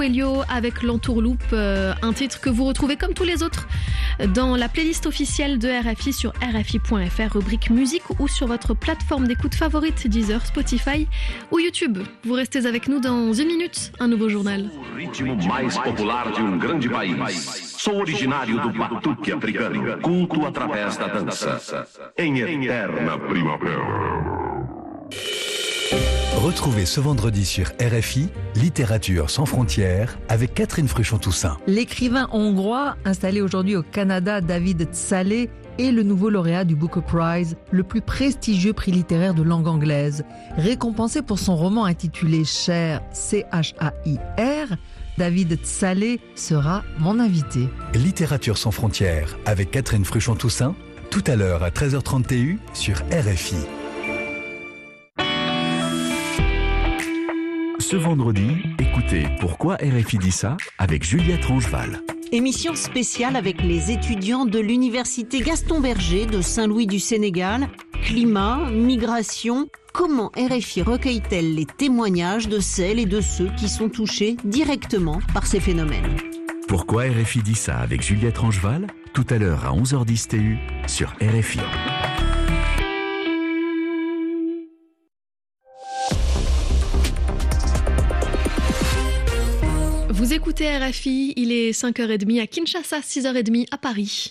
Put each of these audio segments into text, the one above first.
Elio avec l'entourloupe, un titre que vous retrouvez comme tous les autres dans la playlist officielle de RFI sur rfi.fr, rubrique musique ou sur votre plateforme d'écoute favorite, Deezer, Spotify ou YouTube. Vous restez avec nous dans une minute, un nouveau journal. O ritmo mais popular de grande país. Sou originário do batuque africano, culto através da dança, em eterna primavera. Retrouvez ce vendredi sur RFI, Littérature sans frontières, avec Catherine Fruchon-Toussaint. L'écrivain hongrois, installé aujourd'hui au Canada, David Szalay, est le nouveau lauréat du Booker Prize, le plus prestigieux prix littéraire de langue anglaise. Récompensé pour son roman intitulé Cher, C-H-A-I-R, David Szalay sera mon invité. Littérature sans frontières, avec Catherine Fruchon-Toussaint, tout à l'heure à 13h30 TU sur RFI. Ce vendredi, écoutez Pourquoi RFI dit ça avec Juliette Rangeval. Émission spéciale avec les étudiants de l'université Gaston Berger de Saint-Louis du Sénégal. Climat, migration, comment RFI recueille-t-elle les témoignages de celles et de ceux qui sont touchés directement par ces phénomènes? Pourquoi RFI dit ça avec Juliette Rangeval, tout à l'heure à 11h10 TU sur RFI. Vous écoutez RFI, il est 5h30 à Kinshasa, 6h30 à Paris.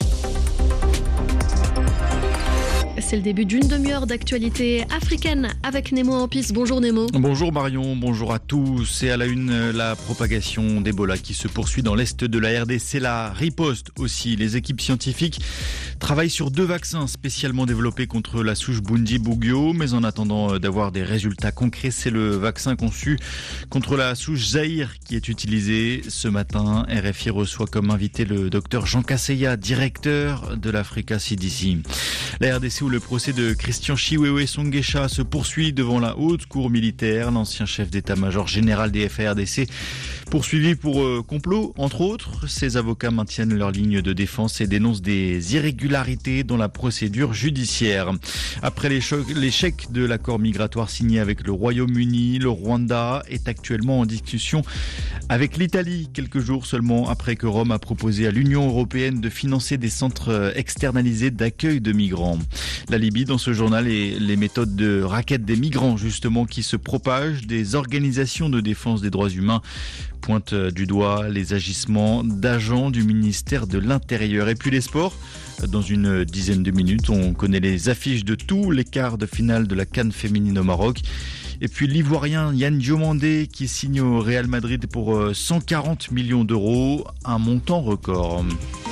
C'est le début d'une demi-heure d'actualité africaine avec Nemo Ampis. Bonjour Nemo. Bonjour Marion, bonjour à tous. Et à la une, la propagation d'Ebola qui se poursuit dans l'est de la RDC. La riposte aussi. Les équipes scientifiques travaillent sur 2 vaccins spécialement développés contre la souche Bundibugyo. Mais en attendant d'avoir des résultats concrets, c'est le vaccin conçu contre la souche Zaïre qui est utilisé. Ce matin, RFI reçoit comme invité le docteur Jean Kasseya, directeur de l'Africa CDC. La RDC où le procès de Christian Chiwewe Songesha se poursuit devant la haute cour militaire. L'ancien chef d'état-major général des FARDC poursuivi pour complot, entre autres. Ses avocats maintiennent leur ligne de défense et dénoncent des irrégularités dans la procédure judiciaire. Après l'échec de l'accord migratoire signé avec le Royaume-Uni, le Rwanda est actuellement en discussion avec l'Italie, quelques jours seulement après que Rome a proposé à l'Union européenne de financer des centres externalisés d'accueil de migrants. La Libye dans ce journal et les méthodes de raquette des migrants justement qui se propagent, des organisations de défense des droits humains pointent du doigt les agissements d'agents du ministère de l'Intérieur. Et puis les sports, dans une dizaine de minutes, on connaît les affiches de tous les quarts de finale de la CAN féminine au Maroc. Et puis l'Ivoirien Yann Diomandé qui signe au Real Madrid pour 140 millions d'euros, un montant record.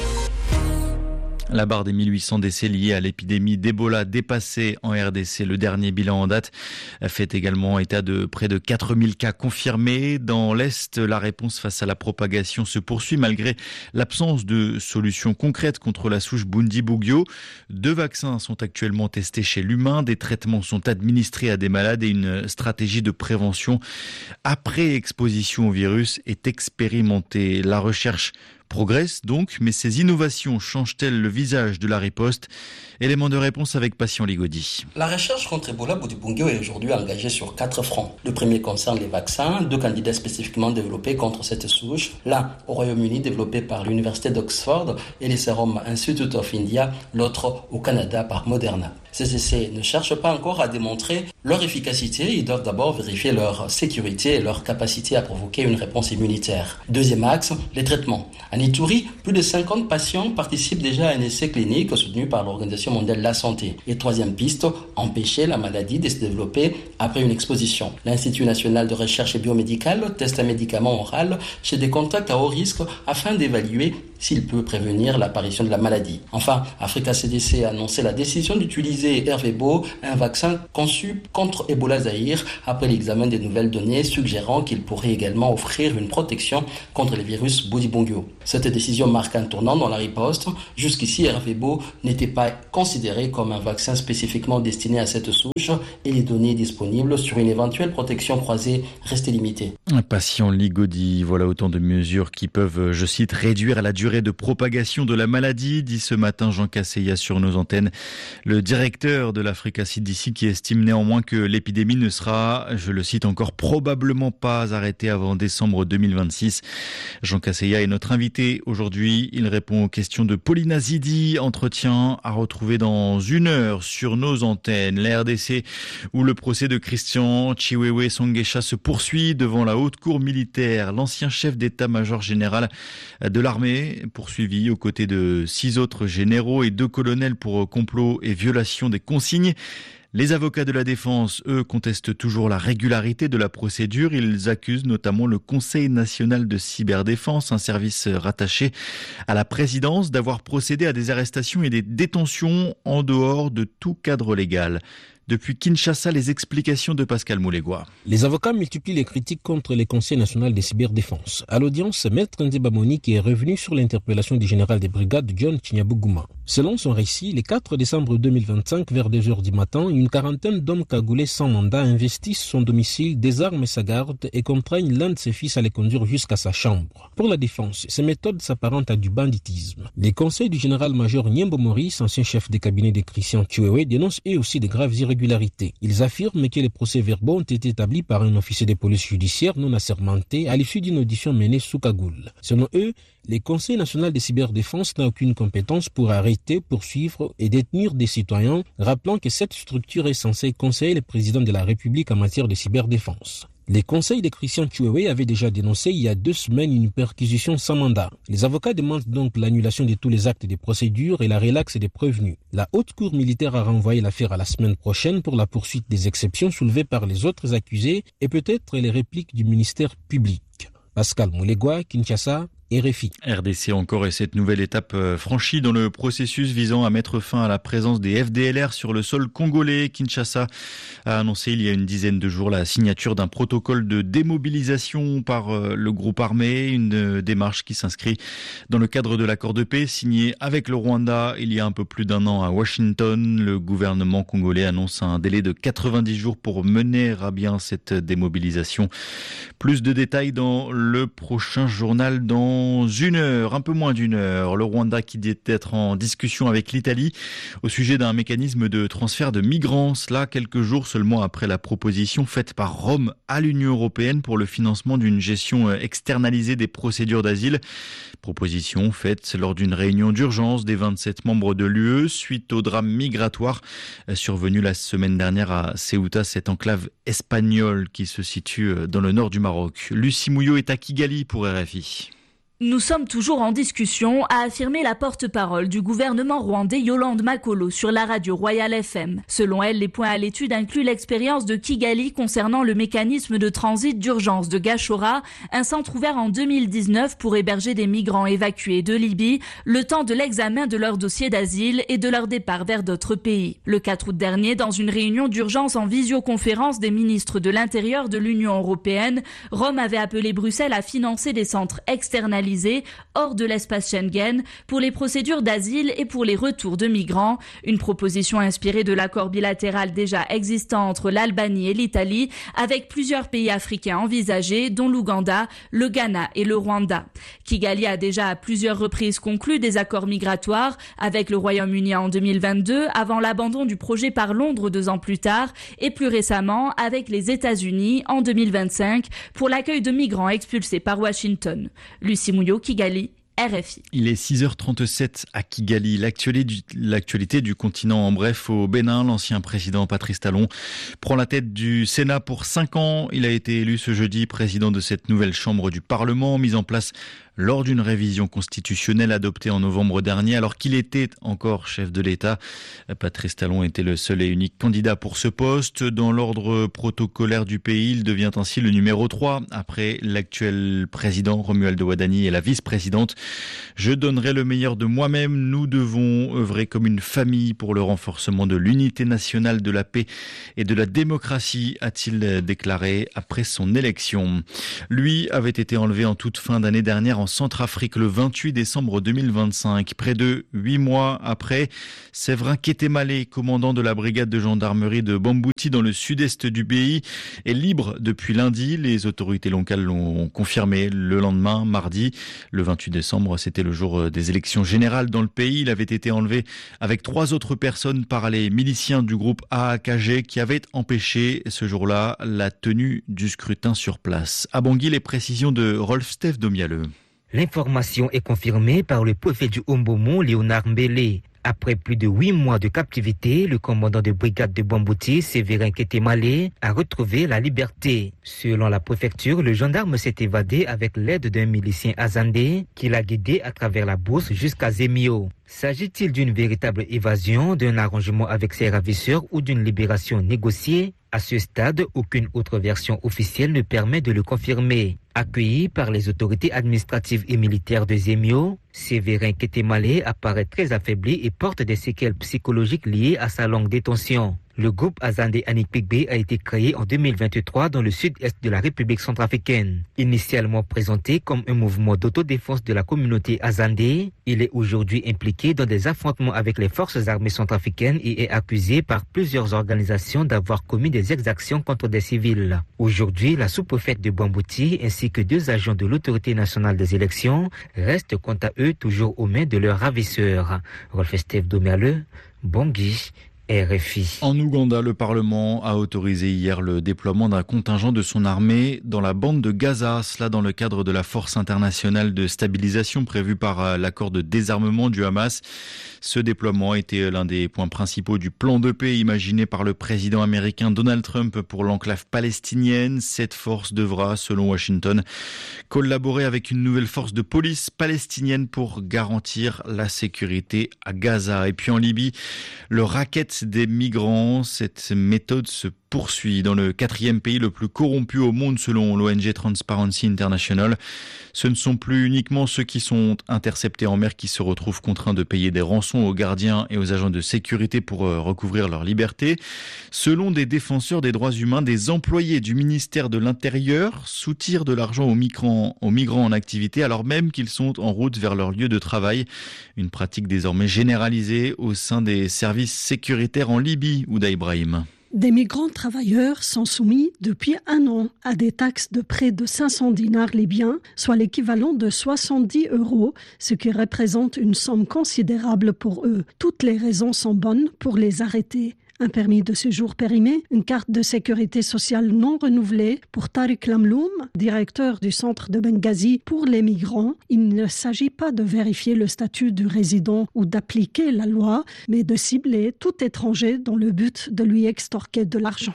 La barre des 1800 décès liés à l'épidémie d'Ebola dépassée en RDC. Le dernier bilan en date fait également état de près de 4000 cas confirmés. Dans l'Est, la réponse face à la propagation se poursuit malgré l'absence de solutions concrètes contre la souche Bundibugyo. 2 vaccins sont actuellement testés chez l'humain. Des traitements sont administrés à des malades et une stratégie de prévention après exposition au virus est expérimentée. La recherche progresse donc, mais ces innovations changent-elles le visage de la riposte? Élément de réponse avec Patient Ligodi. La recherche contre Ebola Bundibugyo est aujourd'hui engagée sur 4 fronts. Le premier concerne les vaccins, 2 candidats spécifiquement développés contre cette souche. L'un au Royaume-Uni développé par l'Université d'Oxford et les Serum Institute of India, l'autre au Canada par Moderna. Ces essais ne cherchent pas encore à démontrer leur efficacité, ils doivent d'abord vérifier leur sécurité et leur capacité à provoquer une réponse immunitaire. Deuxième axe, les traitements. En Ituri, plus de 50 patients participent déjà à un essai clinique soutenu par l'Organisation mondiale de la santé. Et troisième piste, empêcher la maladie de se développer après une exposition. L'Institut national de recherche biomédicale teste un médicament oral chez des contacts à haut risque afin d'évaluer s'il peut prévenir l'apparition de la maladie. Enfin, Africa CDC a annoncé la décision d'utiliser Ervebo, un vaccin conçu contre Ebola Zaïre, après l'examen des nouvelles données suggérant qu'il pourrait également offrir une protection contre les virus Bundibugyo. Cette décision marque un tournant dans la riposte. Jusqu'ici, Ervebo n'était pas considéré comme un vaccin spécifiquement destiné à cette souche et les données disponibles sur une éventuelle protection croisée restaient limitées. Patient Ligodi, voilà autant de mesures qui peuvent, je cite, réduire la durée durée de propagation de la maladie, dit ce matin Jean Casseya sur nos antennes. Le directeur de l'Africa CDC qui estime néanmoins que l'épidémie ne sera, je le cite encore, probablement pas arrêtée avant décembre 2026. Jean Casseya est notre invité aujourd'hui. Il répond aux questions de Paulina Zidi. Entretien à retrouver dans 1 heure sur nos antennes. La RDC où le procès de Christian Chiwewe Songesha se poursuit devant la haute cour militaire. L'ancien chef d'état-major général de l'armée poursuivi aux côtés de 6 autres généraux et 2 colonels pour complot et violation des consignes. Les avocats de la défense, eux, contestent toujours la régularité de la procédure. Ils accusent notamment le Conseil national de cyberdéfense, un service rattaché à la présidence, d'avoir procédé à des arrestations et des détentions en dehors de tout cadre légal. Depuis Kinshasa, les explications de Pascal Moulégois. Les avocats multiplient les critiques contre le Conseil national de cyberdéfense. À l'audience, Maître Ndeba Monique est revenu sur l'interpellation du général des brigades John Chinyabuguma. Selon son récit, le 4 décembre 2025, vers 2h du matin, une quarantaine d'hommes cagoulés sans mandat investissent son domicile, désarment sa garde et contraignent l'un de ses fils à les conduire jusqu'à sa chambre. Pour la défense, ces méthodes s'apparentent à du banditisme. Les conseils du général-major Nyembo Maurice, ancien chef de cabinet de Christian Chiwewe, dénoncent eux aussi de graves irrégularités. Ils affirment que les procès-verbaux ont été établis par un officier de police judiciaire non assermenté à l'issue d'une audition menée sous cagoule. Selon eux, le Conseil national de cyberdéfense n'a aucune compétence pour arrêter, poursuivre et détenir des citoyens, rappelant que cette structure est censée conseiller le président de la République en matière de cyberdéfense. Les conseils de Christian Chiwewe avaient déjà dénoncé il y a 2 semaines une perquisition sans mandat. Les avocats demandent donc l'annulation de tous les actes de procédure et la relaxe des prévenus. La haute cour militaire a renvoyé l'affaire à la semaine prochaine pour la poursuite des exceptions soulevées par les autres accusés et peut-être les répliques du ministère public. Pascal Moulégois, Kinshasa, RFI. RDC encore et cette nouvelle étape franchie dans le processus visant à mettre fin à la présence des FDLR sur le sol congolais. Kinshasa a annoncé il y a une dizaine de jours la signature d'un protocole de démobilisation par le groupe armé, une démarche qui s'inscrit dans le cadre de l'accord de paix signé avec le Rwanda il y a un peu plus d'1 an à Washington. Le gouvernement congolais annonce un délai de 90 jours pour mener à bien cette démobilisation. Plus de détails dans le prochain journal dans 1 heure, un peu moins d'1 heure. Le Rwanda qui dit être en discussion avec l'Italie au sujet d'un mécanisme de transfert de migrants. Cela quelques jours seulement après la proposition faite par Rome à l'Union européenne pour le financement d'une gestion externalisée des procédures d'asile. Proposition faite lors d'une réunion d'urgence des 27 membres de l'UE suite au drame migratoire survenu la semaine dernière à Ceuta, cette enclave espagnole qui se situe dans le nord du Maroc. Lucie Mouillot est à Kigali pour RFI. Nous sommes toujours en discussion, a affirmé la porte-parole du gouvernement rwandais Yolande Makolo sur la radio Royal FM. Selon elle, les points à l'étude incluent l'expérience de Kigali concernant le mécanisme de transit d'urgence de Gashora, un centre ouvert en 2019 pour héberger des migrants évacués de Libye, le temps de l'examen de leur dossier d'asile et de leur départ vers d'autres pays. Le 4 août dernier, dans une réunion d'urgence en visioconférence des ministres de l'Intérieur de l'Union européenne, Rome avait appelé Bruxelles à financer des centres externalisés hors de l'espace Schengen pour les procédures d'asile et pour les retours de migrants. Une proposition inspirée de l'accord bilatéral déjà existant entre l'Albanie et l'Italie avec plusieurs pays africains envisagés, dont l'Ouganda, le Ghana et le Rwanda. Kigali a déjà à plusieurs reprises conclu des accords migratoires avec le Royaume-Uni en 2022 avant l'abandon du projet par Londres 2 ans plus tard et plus récemment avec les États-Unis en 2025 pour l'accueil de migrants expulsés par Washington. Lucie Mouillot, Kigali, RFI. Il est 6h37 à Kigali. L'actualité du continent en bref au Bénin. L'ancien président Patrice Talon prend la tête du Sénat pour 5 ans. Il a été élu ce jeudi président de cette nouvelle chambre du Parlement, mise en place lors d'une révision constitutionnelle adoptée en novembre dernier, alors qu'il était encore chef de l'État. Patrice Talon était le seul et unique candidat pour ce poste. Dans l'ordre protocolaire du pays, il devient ainsi le numéro 3, après l'actuel président Romuald Wadani et la vice-présidente. Je donnerai le meilleur de moi-même. Nous devons œuvrer comme une famille pour le renforcement de l'unité nationale, de la paix et de la démocratie, a-t-il déclaré après son élection. Lui avait été enlevé en toute fin d'année dernière en Centrafrique le 28 décembre 2025. Près de 8 mois après, Séverin Kétémalé, commandant de la brigade de gendarmerie de Bambouti dans le sud-est du pays, est libre depuis lundi. Les autorités locales l'ont confirmé le lendemain, mardi, le 28 décembre. décembre, c'était le jour des élections générales dans le pays. Il avait été enlevé avec 3 autres personnes par les miliciens du groupe AAKG qui avaient empêché ce jour-là la tenue du scrutin sur place. À Bangui, les précisions de Rolf-Steph Domialeux. L'information est confirmée par le préfet du Ombomo, Léonard Mbélé. Après plus de 8 mois de captivité, le commandant de brigade de Bambouti, Séverin Ketemale, a retrouvé la liberté. Selon la préfecture, le gendarme s'est évadé avec l'aide d'un milicien azandé qui l'a guidé à travers la bourse jusqu'à Zemio. S'agit-il d'une véritable évasion, d'un arrangement avec ses ravisseurs ou d'une libération négociée? À ce stade, aucune autre version officielle ne permet de le confirmer. Accueilli par les autorités administratives et militaires de Zemio, Séverin Ketemale apparaît très affaibli et porte des séquelles psychologiques liées à sa longue détention. Le groupe Azandé Anikpigbe a été créé en 2023 dans le sud-est de la République centrafricaine. Initialement présenté comme un mouvement d'autodéfense de la communauté Azandé, il est aujourd'hui impliqué dans des affrontements avec les forces armées centrafricaines et est accusé par plusieurs organisations d'avoir commis des exactions contre des civils. Aujourd'hui, la sous-préfète de Bambouti ainsi que 2 agents de l'autorité nationale des élections restent quant à eux toujours aux mains de leurs ravisseurs. Rolf-Steph Domialeux, Bangui, RFI. En Ouganda, le Parlement a autorisé hier le déploiement d'un contingent de son armée dans la bande de Gaza, cela dans le cadre de la force internationale de stabilisation prévue par l'accord de désarmement du Hamas. Ce déploiement était l'un des points principaux du plan de paix imaginé par le président américain Donald Trump pour l'enclave palestinienne. Cette force devra, selon Washington, collaborer avec une nouvelle force de police palestinienne pour garantir la sécurité à Gaza. Et puis en Libye, le racket des migrants, cette méthode se poursuit dans le 4e pays le plus corrompu au monde selon l'ONG Transparency International. Ce ne sont plus uniquement ceux qui sont interceptés en mer qui se retrouvent contraints de payer des rançons aux gardiens et aux agents de sécurité pour recouvrir leur liberté. Selon des défenseurs des droits humains, des employés du ministère de l'Intérieur soutirent de l'argent aux migrants en activité alors même qu'ils sont en route vers leur lieu de travail. Une pratique désormais généralisée au sein des services sécuritaires en Libye, Ouda Ibrahim. Des migrants travailleurs sont soumis depuis 1 an à des taxes de près de 500 dinars libyens, soit l'équivalent de 70 €, ce qui représente une somme considérable pour eux. Toutes les raisons sont bonnes pour les arrêter. Un permis de séjour périmé, une carte de sécurité sociale non renouvelée pour Tariq Lamloum, directeur du centre de Benghazi pour les migrants. Il ne s'agit pas de vérifier le statut du résident ou d'appliquer la loi, mais de cibler tout étranger dans le but de lui extorquer de l'argent.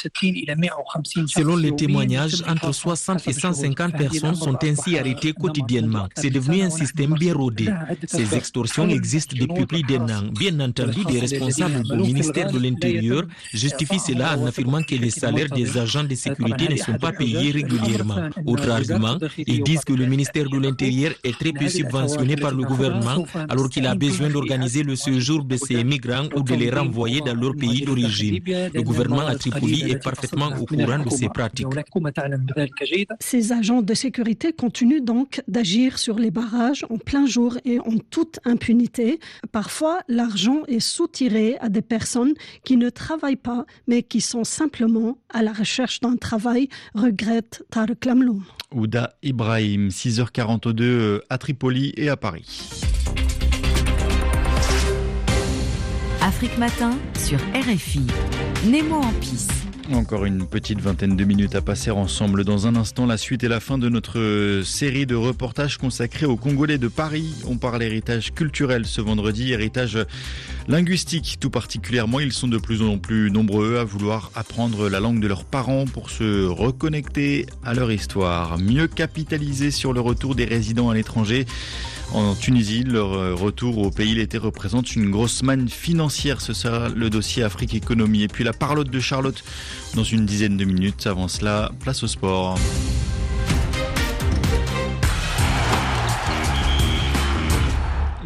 Selon les témoignages, entre 60 et 150 personnes sont ainsi arrêtées quotidiennement. C'est devenu un système bien rodé. Ces extorsions existent depuis plus d'1 an. Bien entendu, des responsables du ministère de l'Intérieur justifient cela en affirmant que les salaires des agents de sécurité ne sont pas payés régulièrement. Autre argument, ils disent que le ministère de l'Intérieur est très peu subventionné par le gouvernement alors qu'il a besoin d'organiser le séjour de ces migrants ou de les renvoyer dans leur pays d'origine. Le gouvernement a Tripoli est parfaitement au courant de ces pratiques. Ces agents de sécurité continuent donc d'agir sur les barrages en plein jour et en toute impunité. Parfois, l'argent est soutiré à des personnes qui ne travaillent pas, mais qui sont simplement à la recherche d'un travail, regrette Tariq Lamloum. Ouda Ibrahim, 6h42 à Tripoli et à Paris. Afrique Matin sur RFI. Nemo en pisse. Encore une petite vingtaine de minutes à passer ensemble. Dans un instant, la suite et la fin de notre série de reportages consacrés aux Congolais de Paris. On parle héritage culturel ce vendredi, héritage linguistique tout particulièrement. Ils sont de plus en plus nombreux à vouloir apprendre la langue de leurs parents pour se reconnecter à leur histoire. Mieux capitaliser sur le retour des résidents à l'étranger. En Tunisie, leur retour au pays l'été représente une grosse manne financière. Ce sera le dossier Afrique Économie. Et puis la parlotte de Charlotte dans une dizaine de minutes. Avant cela, place au sport.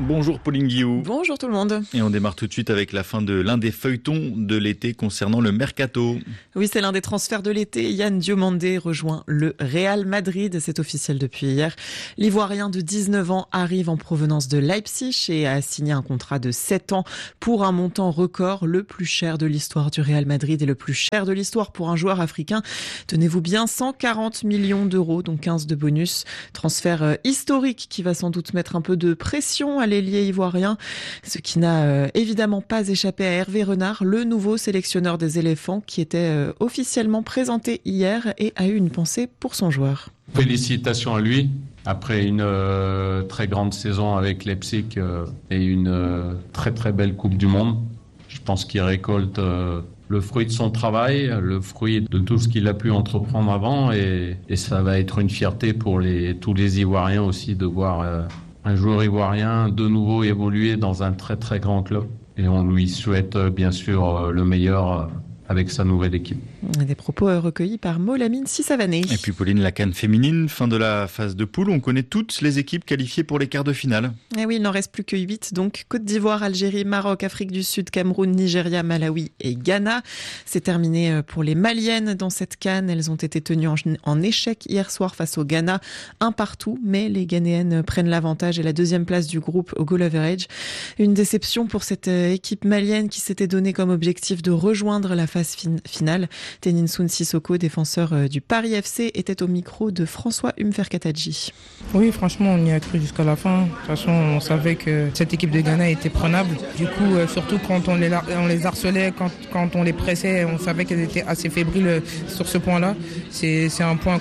Bonjour Pauline Guillou. Bonjour tout le monde. Et on démarre tout de suite avec la fin de l'un des feuilletons de l'été concernant le mercato. Oui, c'est l'un des transferts de l'été. Yann Diomandé rejoint le Real Madrid. C'est officiel depuis hier. L'Ivoirien de 19 ans arrive en provenance de Leipzig et a signé un contrat de 7 ans pour un montant record, le plus cher de l'histoire du Real Madrid et le plus cher de l'histoire pour un joueur africain. Tenez-vous bien, 140 millions d'euros, donc 15 de bonus. Transfert historique qui va sans doute mettre un peu de pression à l'ailier ivoirien, ce qui n'a évidemment pas échappé à Hervé Renard, le nouveau sélectionneur des éléphants qui était officiellement présenté hier et a eu une pensée pour son joueur. Félicitations à lui. Après une très grande saison avec Leipzig et une très très belle Coupe du Monde, je pense qu'il récolte le fruit de son travail, le fruit de tout ce qu'il a pu entreprendre avant et ça va être une fierté pour tous les Ivoiriens aussi de voir un joueur ivoirien de nouveau évoluer dans un très très grand club. Et on lui souhaite bien sûr le meilleur avec sa nouvelle équipe. Des propos recueillis par Molamine Sissavané. Et puis Pauline, la CAN féminine, fin de la phase de poule. On connaît toutes les équipes qualifiées pour les quarts de finale. Et oui, il n'en reste plus que 8. Donc Côte d'Ivoire, Algérie, Maroc, Afrique du Sud, Cameroun, Nigeria, Malawi et Ghana. C'est terminé pour les Maliennes dans cette CAN. Elles ont été tenues en échec hier soir face au Ghana, 1-1. Mais les Ghanéennes prennent l'avantage et la deuxième place du groupe au goal average. Une déception pour cette équipe malienne qui s'était donné comme objectif de rejoindre la phase finale. Teninsoun Sissoko, défenseur du Paris FC, était au micro de François Umferkatadji. Oui, franchement, on y a cru jusqu'à la fin. De toute façon, on savait que cette équipe de Ghana était prenable. Du coup, surtout quand on les harcelait, quand on les pressait, on savait qu'elles étaient assez fébriles sur ce point-là. C'est un point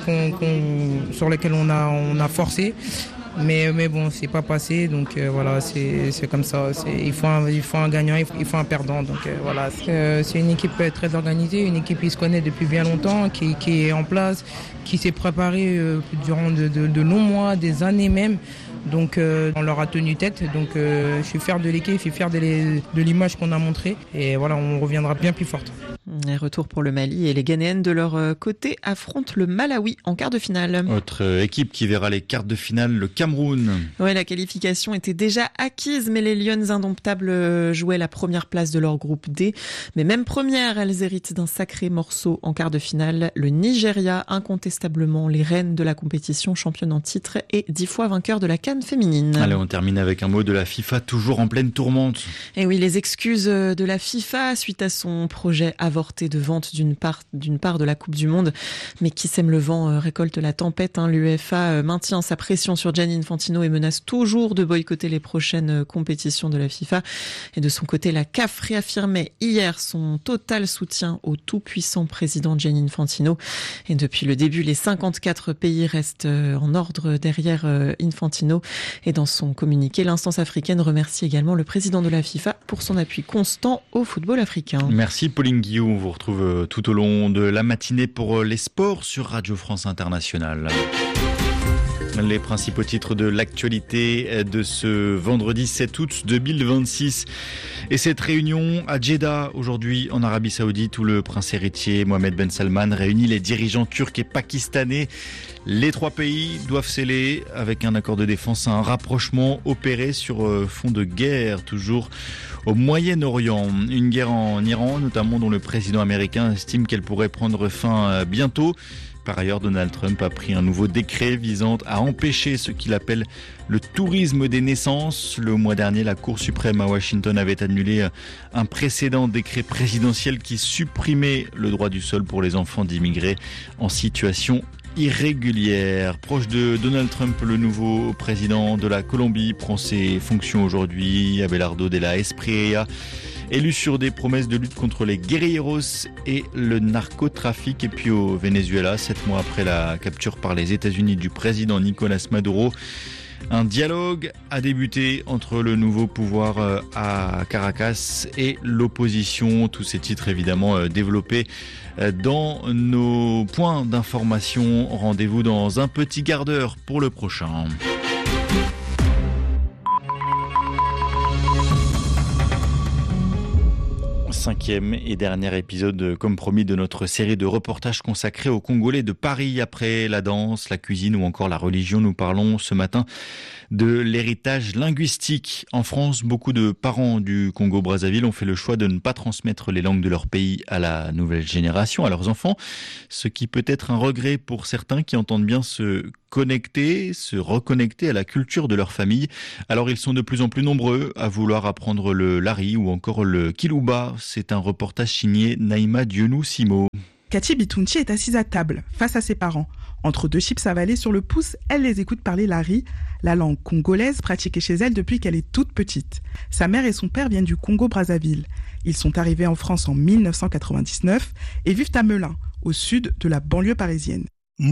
sur lequel on a forcé. Mais bon, c'est pas passé, donc voilà, c'est comme ça. Il faut un gagnant, il faut un perdant. Donc voilà, c'est une équipe très organisée, une équipe qui se connaît depuis bien longtemps, qui est en place, qui s'est préparée durant de longs mois, des années même. Donc on leur a tenu tête, donc je suis fier de l'équipe, je suis fier de l'image qu'on a montrée et voilà, on reviendra bien plus forte. Et retour pour le Mali et les Ghanéennes de leur côté affrontent le Malawi en quart de finale. Autre équipe qui verra les quarts de finale, le Cameroun. Ouais, la qualification était déjà acquise, mais les Lionnes indomptables jouaient la première place de leur groupe D. Mais même première, elles héritent d'un sacré morceau en quart de finale. Le Nigeria, incontestablement les reines de la compétition, championne en titre et 10 fois vainqueur de la CAN féminine. Allez, on termine avec un mot de la FIFA, toujours en pleine tourmente. Et oui, les excuses de la FIFA suite à son projet avorté de vente d'une part de la Coupe du Monde, mais qui sème le vent récolte la tempête. L'UEFA maintient sa pression sur Gianni Infantino et menace toujours de boycotter les prochaines compétitions de la FIFA. Et de son côté, la CAF réaffirmait hier son total soutien au tout-puissant président Gianni Infantino. Et depuis le début, les 54 pays restent en ordre derrière Infantino. Et dans son communiqué, l'instance africaine remercie également le président de la FIFA pour son appui constant au football africain. Merci Pauline Guillou. On vous retrouve tout au long de la matinée pour les sports sur Radio France Internationale. Les principaux titres de l'actualité de ce vendredi 7 août 2026. Et cette réunion à Jeddah, aujourd'hui en Arabie Saoudite, où le prince héritier Mohammed Ben Salman réunit les dirigeants turcs et pakistanais. Les trois pays doivent sceller, avec un accord de défense, un rapprochement opéré sur fond de guerre, toujours au Moyen-Orient. Une guerre en Iran, notamment, dont le président américain estime qu'elle pourrait prendre fin bientôt. Par ailleurs, Donald Trump a pris un nouveau décret visant à empêcher ce qu'il appelle le tourisme des naissances. Le mois dernier, la Cour suprême à Washington avait annulé un précédent décret présidentiel qui supprimait le droit du sol pour les enfants d'immigrés en situation irrégulière. Proche de Donald Trump, le nouveau président de la Colombie prend ses fonctions aujourd'hui. Abelardo de la Espriella, élu sur des promesses de lutte contre les guerrilleros et le narcotrafic. Et puis au Venezuela, 7 mois après la capture par les États-Unis du président Nicolás Maduro, un dialogue a débuté entre le nouveau pouvoir à Caracas et l'opposition. Tous ces titres évidemment développés dans nos points d'information. Rendez-vous dans un petit quart d'heure pour le prochain. 5e et dernier épisode, comme promis, de notre série de reportages consacrés aux Congolais de Paris. Après la danse, la cuisine ou encore la religion, nous parlons ce matin de l'héritage linguistique. En France, beaucoup de parents du Congo-Brazzaville ont fait le choix de ne pas transmettre les langues de leur pays à la nouvelle génération, à leurs enfants, ce qui peut être un regret pour certains qui entendent bien se reconnecter à la culture de leur famille. Alors ils sont de plus en plus nombreux à vouloir apprendre le lari ou encore le kilouba. C'est un reportage signé Naïma Dionou-Simo. Cathy Bitunchi est assise à table, face à ses parents. Entre deux chips avalés sur le pouce, elle les écoute parler lari, la langue congolaise pratiquée chez elle depuis qu'elle est toute petite. Sa mère et son père viennent du Congo-Brazzaville. Ils sont arrivés en France en 1999 et vivent à Melun, au sud de la banlieue parisienne.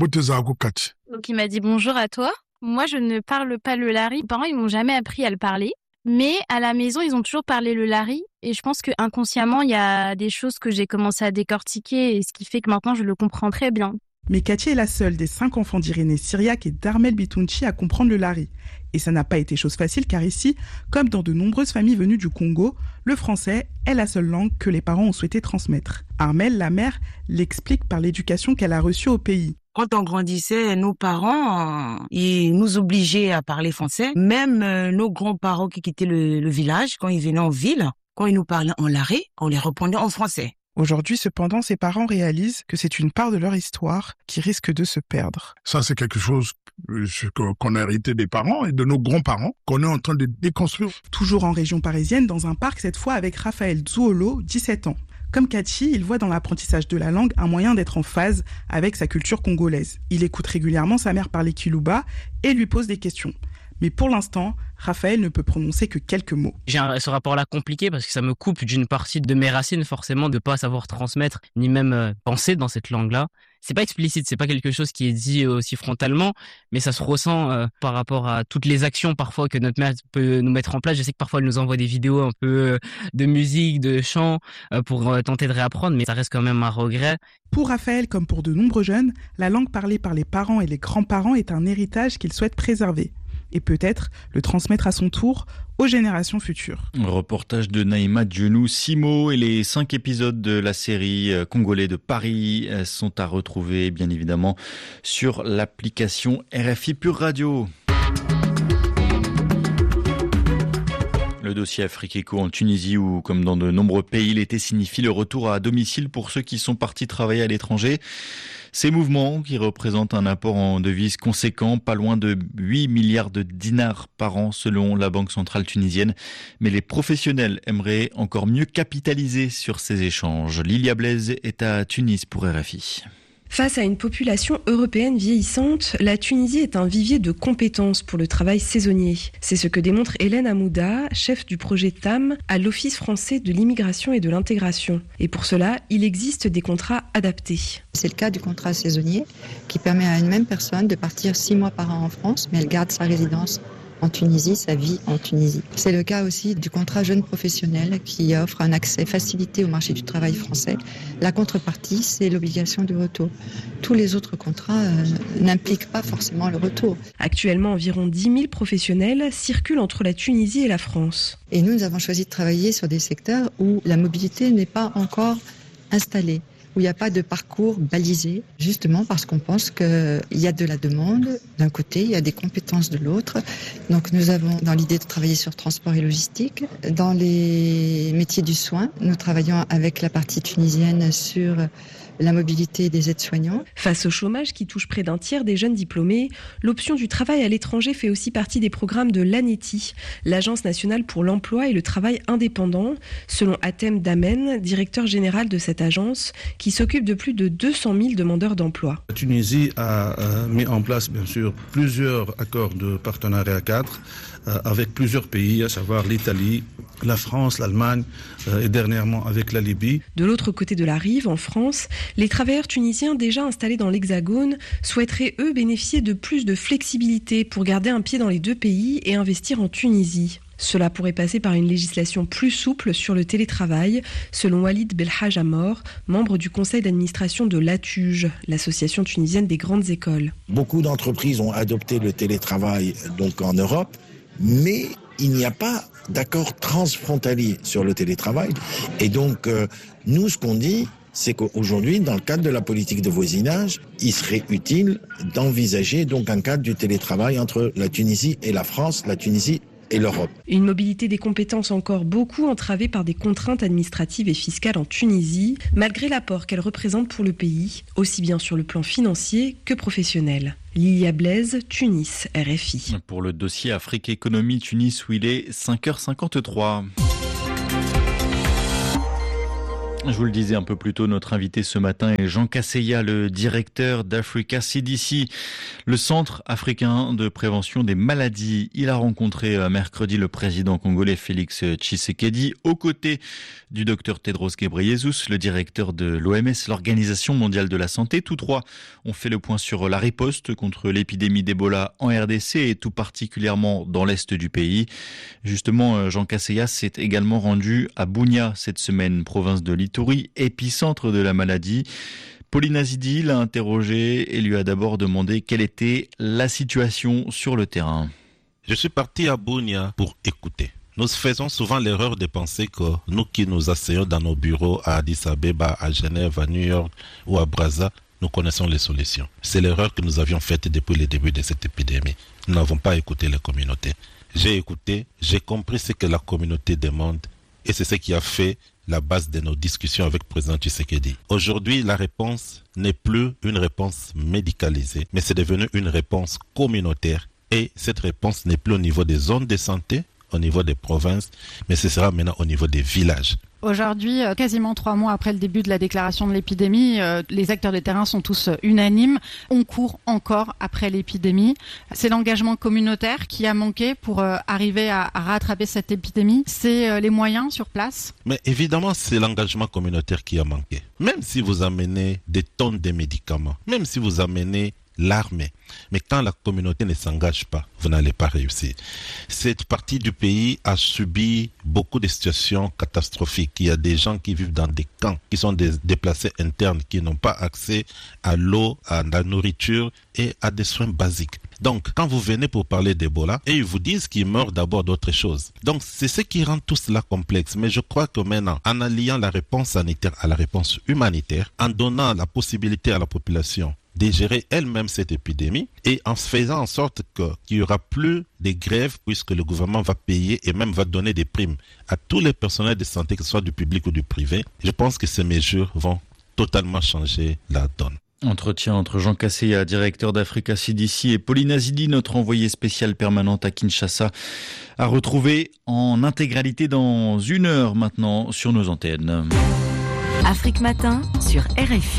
Donc il m'a dit bonjour à toi. Moi je ne parle pas le lari. Mes parents ils m'ont jamais appris à le parler. Mais à la maison, ils ont toujours parlé le lari. Et je pense que inconsciemment, il y a des choses que j'ai commencé à décortiquer et ce qui fait que maintenant, je le comprends très bien. Mais Cathy est la seule des 5 enfants d'Irénée Syriac et d'Armel Bitunchi à comprendre le lari. Et ça n'a pas été chose facile car ici, comme dans de nombreuses familles venues du Congo, le français est la seule langue que les parents ont souhaité transmettre. Armel, la mère, l'explique par l'éducation qu'elle a reçue au pays. Quand on grandissait, nos parents, ils nous obligeaient à parler français. Même nos grands-parents qui quittaient le village, quand ils venaient en ville, quand ils nous parlaient en lari, on les répondait en français. Aujourd'hui, cependant, ses parents réalisent que c'est une part de leur histoire qui risque de se perdre. Ça, c'est quelque chose qu'on a hérité des parents et de nos grands-parents, qu'on est en train de déconstruire. Toujours en région parisienne, dans un parc, cette fois avec Raphaël Zouolo, 17 ans. Comme Cathy, il voit dans l'apprentissage de la langue un moyen d'être en phase avec sa culture congolaise. Il écoute régulièrement sa mère parler kilouba et lui pose des questions. Mais pour l'instant, Raphaël ne peut prononcer que quelques mots. J'ai ce rapport-là compliqué parce que ça me coupe d'une partie de mes racines, forcément, de pas savoir transmettre, ni même penser dans cette langue-là. C'est pas explicite, c'est pas quelque chose qui est dit aussi frontalement, mais ça se ressent par rapport à toutes les actions parfois que notre mère peut nous mettre en place. Je sais que parfois elle nous envoie des vidéos un peu de musique, de chant, pour tenter de réapprendre, mais ça reste quand même un regret. Pour Raphaël, comme pour de nombreux jeunes, la langue parlée par les parents et les grands-parents est un héritage qu'il souhaite préserver. Et peut-être le transmettre à son tour aux générations futures. Reportage de Naïma Dionou-Simo et les 5 épisodes de la série Congolais de Paris sont à retrouver bien évidemment sur l'application RFI Pure Radio. Le dossier Afrique Éco en Tunisie où, comme dans de nombreux pays, l'été signifie le retour à domicile pour ceux qui sont partis travailler à l'étranger. Ces mouvements, qui représentent un apport en devises conséquent, pas loin de 8 milliards de dinars par an selon la Banque centrale tunisienne. Mais les professionnels aimeraient encore mieux capitaliser sur ces échanges. Lilia Blaise est à Tunis pour RFI. Face à une population européenne vieillissante, la Tunisie est un vivier de compétences pour le travail saisonnier. C'est ce que démontre Hélène Amouda, chef du projet TAM à l'Office français de l'immigration et de l'intégration. Et pour cela, il existe des contrats adaptés. C'est le cas du contrat saisonnier qui permet à une même personne de partir 6 mois par an en France, mais elle garde sa résidence en Tunisie, sa vie en Tunisie. C'est le cas aussi du contrat jeune professionnel qui offre un accès facilité au marché du travail français. La contrepartie, c'est l'obligation du retour. Tous les autres contrats n'impliquent pas forcément le retour. Actuellement, environ 10 000 professionnels circulent entre la Tunisie et la France. Et nous avons choisi de travailler sur des secteurs où la mobilité n'est pas encore installée, où il n'y a pas de parcours balisé, justement parce qu'on pense qu'il y a de la demande d'un côté, il y a des compétences de l'autre. Donc nous avons dans l'idée de travailler sur transport et logistique. Dans les métiers du soin, nous travaillons avec la partie tunisienne sur la mobilité des aides-soignants. Face au chômage qui touche près d'un tiers des jeunes diplômés, l'option du travail à l'étranger fait aussi partie des programmes de l'ANETI, l'Agence nationale pour l'emploi et le travail indépendant, selon Atem Damen, directeur général de cette agence, qui s'occupe de plus de 200 000 demandeurs d'emploi. La Tunisie a mis en place, bien sûr, plusieurs accords de partenariat cadre avec plusieurs pays, à savoir l'Italie, la France, l'Allemagne et dernièrement avec la Libye. De l'autre côté de la rive, en France, les travailleurs tunisiens déjà installés dans l'Hexagone souhaiteraient, eux, bénéficier de plus de flexibilité pour garder un pied dans les deux pays et investir en Tunisie. Cela pourrait passer par une législation plus souple sur le télétravail, selon Walid Belhaj Amor, membre du conseil d'administration de l'ATUJ, l'association tunisienne des grandes écoles. Beaucoup d'entreprises ont adopté le télétravail donc en Europe. mais il n'y a pas d'accord transfrontalier sur le télétravail. Et donc, nous, ce qu'on dit, c'est qu'aujourd'hui, dans le cadre de la politique de voisinage, il serait utile d'envisager donc un cadre du télétravail entre la Tunisie et la France, la Tunisie et l'Europe. Une mobilité des compétences encore beaucoup entravée par des contraintes administratives et fiscales en Tunisie, malgré l'apport qu'elle représente pour le pays, aussi bien sur le plan financier que professionnel. Lilia Blaise, Tunis, RFI. Pour le dossier Afrique Économie Tunis où il est 5h53. Je vous le disais un peu plus tôt, notre invité ce matin est Jean Kaseya, le directeur d'Africa CDC, le Centre africain de prévention des maladies. Il a rencontré mercredi le président congolais Félix Tshisekedi aux côtés du docteur Tedros Ghebreyesus, le directeur de l'OMS, l'Organisation mondiale de la santé. Tous trois ont fait le point sur la riposte contre l'épidémie d'Ebola en RDC et tout particulièrement dans l'est du pays. Justement, Jean Kaseya s'est également rendu à Bunia cette semaine, province de l'Ituri, épicentre de la maladie. Pauline Azidi l'a interrogé et lui a d'abord demandé quelle était la situation sur le terrain. Je suis parti à Bunia pour écouter. Nous faisons souvent l'erreur de penser que nous qui nous asseyons dans nos bureaux à Addis Abeba, à Genève, à New York ou à Brazza, nous connaissons les solutions. C'est l'erreur que nous avions faite depuis le début de cette épidémie. Nous n'avons pas écouté les communautés. J'ai écouté, j'ai compris ce que la communauté demande et c'est ce qui a fait la base de nos discussions avec le président Tshisekedi. Aujourd'hui, la réponse n'est plus une réponse médicalisée, mais c'est devenu une réponse communautaire. Et cette réponse n'est plus au niveau des zones de santé, au niveau des provinces, mais ce sera maintenant au niveau des villages. Aujourd'hui, quasiment 3 mois après le début de la déclaration de l'épidémie, les acteurs de terrain sont tous unanimes. On court encore après l'épidémie. C'est l'engagement communautaire qui a manqué pour arriver à rattraper cette épidémie. C'est les moyens sur place. Mais évidemment, c'est l'engagement communautaire qui a manqué. Même si vous amenez des tonnes de médicaments, même si vous amenez l'armée. Mais quand la communauté ne s'engage pas, vous n'allez pas réussir. Cette partie du pays a subi beaucoup de situations catastrophiques. Il y a des gens qui vivent dans des camps, qui sont des déplacés internes, qui n'ont pas accès à l'eau, à la nourriture et à des soins basiques. Donc, quand vous venez pour parler d'Ebola, et ils vous disent qu'ils meurent d'abord d'autres choses. Donc, c'est ce qui rend tout cela complexe. Mais je crois que maintenant, en alliant la réponse sanitaire à la réponse humanitaire, en donnant la possibilité à la population de gérer elle-même cette épidémie et en faisant en sorte qu'il n'y aura plus de grèves puisque le gouvernement va payer et même va donner des primes à tous les personnels de santé, que ce soit du public ou du privé. Je pense que ces mesures vont totalement changer la donne. Entretien entre Jean Kaseya, directeur d'Africa CDC, et Pauline Azidi, notre envoyée spéciale permanente à Kinshasa, à retrouver en intégralité dans 1 heure maintenant sur nos antennes. Afrique Matin sur RFI.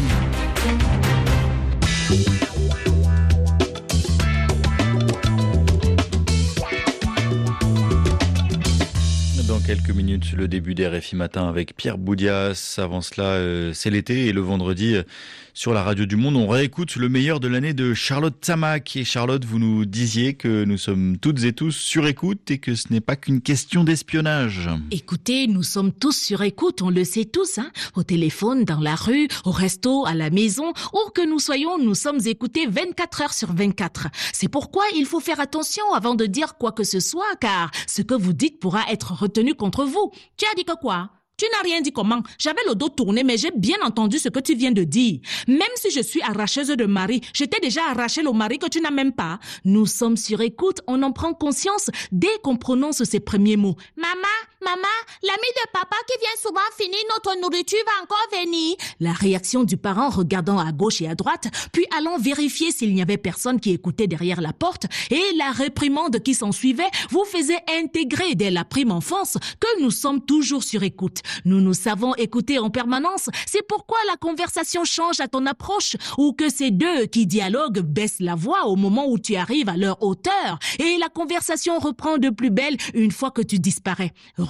Dans quelques minutes, le début des RFI Matin avec Pierre Boudias. Avant cela, c'est l'été et le vendredi, sur la radio du Monde, on réécoute le meilleur de l'année de Charlotte Tsamac. Et Charlotte, vous nous disiez que nous sommes toutes et tous sur écoute et que ce n'est pas qu'une question d'espionnage. Écoutez, nous sommes tous sur écoute, on le sait tous, au téléphone, dans la rue, au resto, à la maison, où que nous soyons, nous sommes écoutés 24 heures sur 24. C'est pourquoi il faut faire attention avant de dire quoi que ce soit, car ce que vous dites pourra être retenu contre vous. Tu as dit que quoi ? Tu n'as rien dit comment? J'avais le dos tourné, mais j'ai bien entendu ce que tu viens de dire. Même si je suis arracheuse de mari, je t'ai déjà arraché le mari que tu n'as même pas. Nous sommes sur écoute, on en prend conscience dès qu'on prononce ces premiers mots. Maman, l'ami de papa qui vient souvent finir notre nourriture va encore venir. La réaction du parent regardant à gauche et à droite, puis allant vérifier s'il n'y avait personne qui écoutait derrière la porte, et la réprimande qui s'ensuivait vous faisait intégrer dès la prime enfance que nous sommes toujours sur écoute. Nous nous savons écouter en permanence, c'est pourquoi la conversation change à ton approche, ou que ces deux qui dialoguent baissent la voix au moment où tu arrives à leur hauteur, et la conversation reprend de plus belle une fois que tu disparais.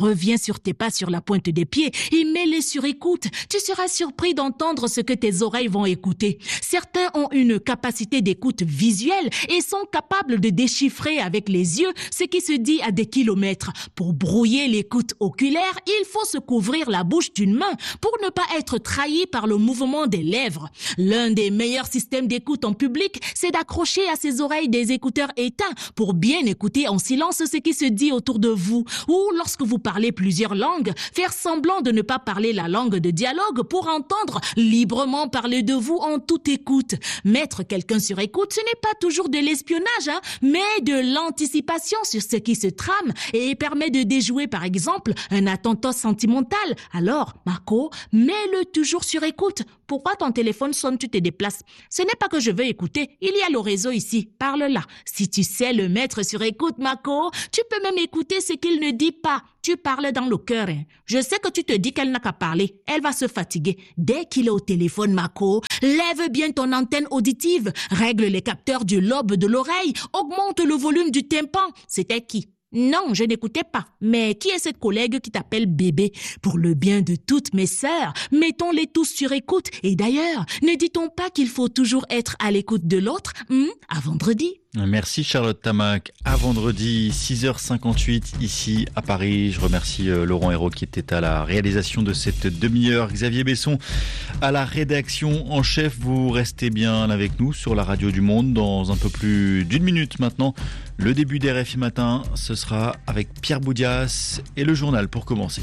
reviens sur tes pas sur la pointe des pieds et mets-les sur écoute. Tu seras surpris d'entendre ce que tes oreilles vont écouter. Certains ont une capacité d'écoute visuelle et sont capables de déchiffrer avec les yeux ce qui se dit à des kilomètres. Pour brouiller l'écoute oculaire, il faut se couvrir la bouche d'une main pour ne pas être trahi par le mouvement des lèvres. L'un des meilleurs systèmes d'écoute en public, c'est d'accrocher à ses oreilles des écouteurs éteints pour bien écouter en silence ce qui se dit autour de vous. Ou lorsque vous parlez plusieurs langues, faire semblant de ne pas parler la langue de dialogue pour entendre librement parler de vous en toute écoute. Mettre quelqu'un sur écoute, ce n'est pas toujours de l'espionnage, mais de l'anticipation sur ce qui se trame et permet de déjouer par exemple un attentat sentimental. Alors, Marco, mets-le toujours sur écoute. Pourquoi ton téléphone sonne, tu te déplaces? Ce n'est pas que je veux écouter, il y a le réseau ici, parle là. Si tu sais le mettre sur écoute, Marco, tu peux même écouter ce qu'il ne dit pas. Tu parles dans le cœur. Je sais que tu te dis qu'elle n'a qu'à parler. Elle va se fatiguer. Dès qu'il est au téléphone, Marco, lève bien ton antenne auditive, règle les capteurs du lobe de l'oreille, augmente le volume du tympan. C'était qui? Non, je n'écoutais pas. Mais qui est cette collègue qui t'appelle bébé? Pour le bien de toutes mes sœurs, mettons-les tous sur écoute. Et d'ailleurs, ne dit-on pas qu'il faut toujours être à l'écoute de l'autre? À vendredi. Merci Charlotte Tamac. À vendredi, 6h58 ici à Paris. Je remercie Laurent Hérault qui était à la réalisation de cette demi-heure. Xavier Besson à la rédaction en chef. Vous restez bien avec nous sur la radio du Monde. Dans un peu plus d'une minute maintenant, le début d'RFI Matin, ce sera avec Pierre Boudias et le journal pour commencer.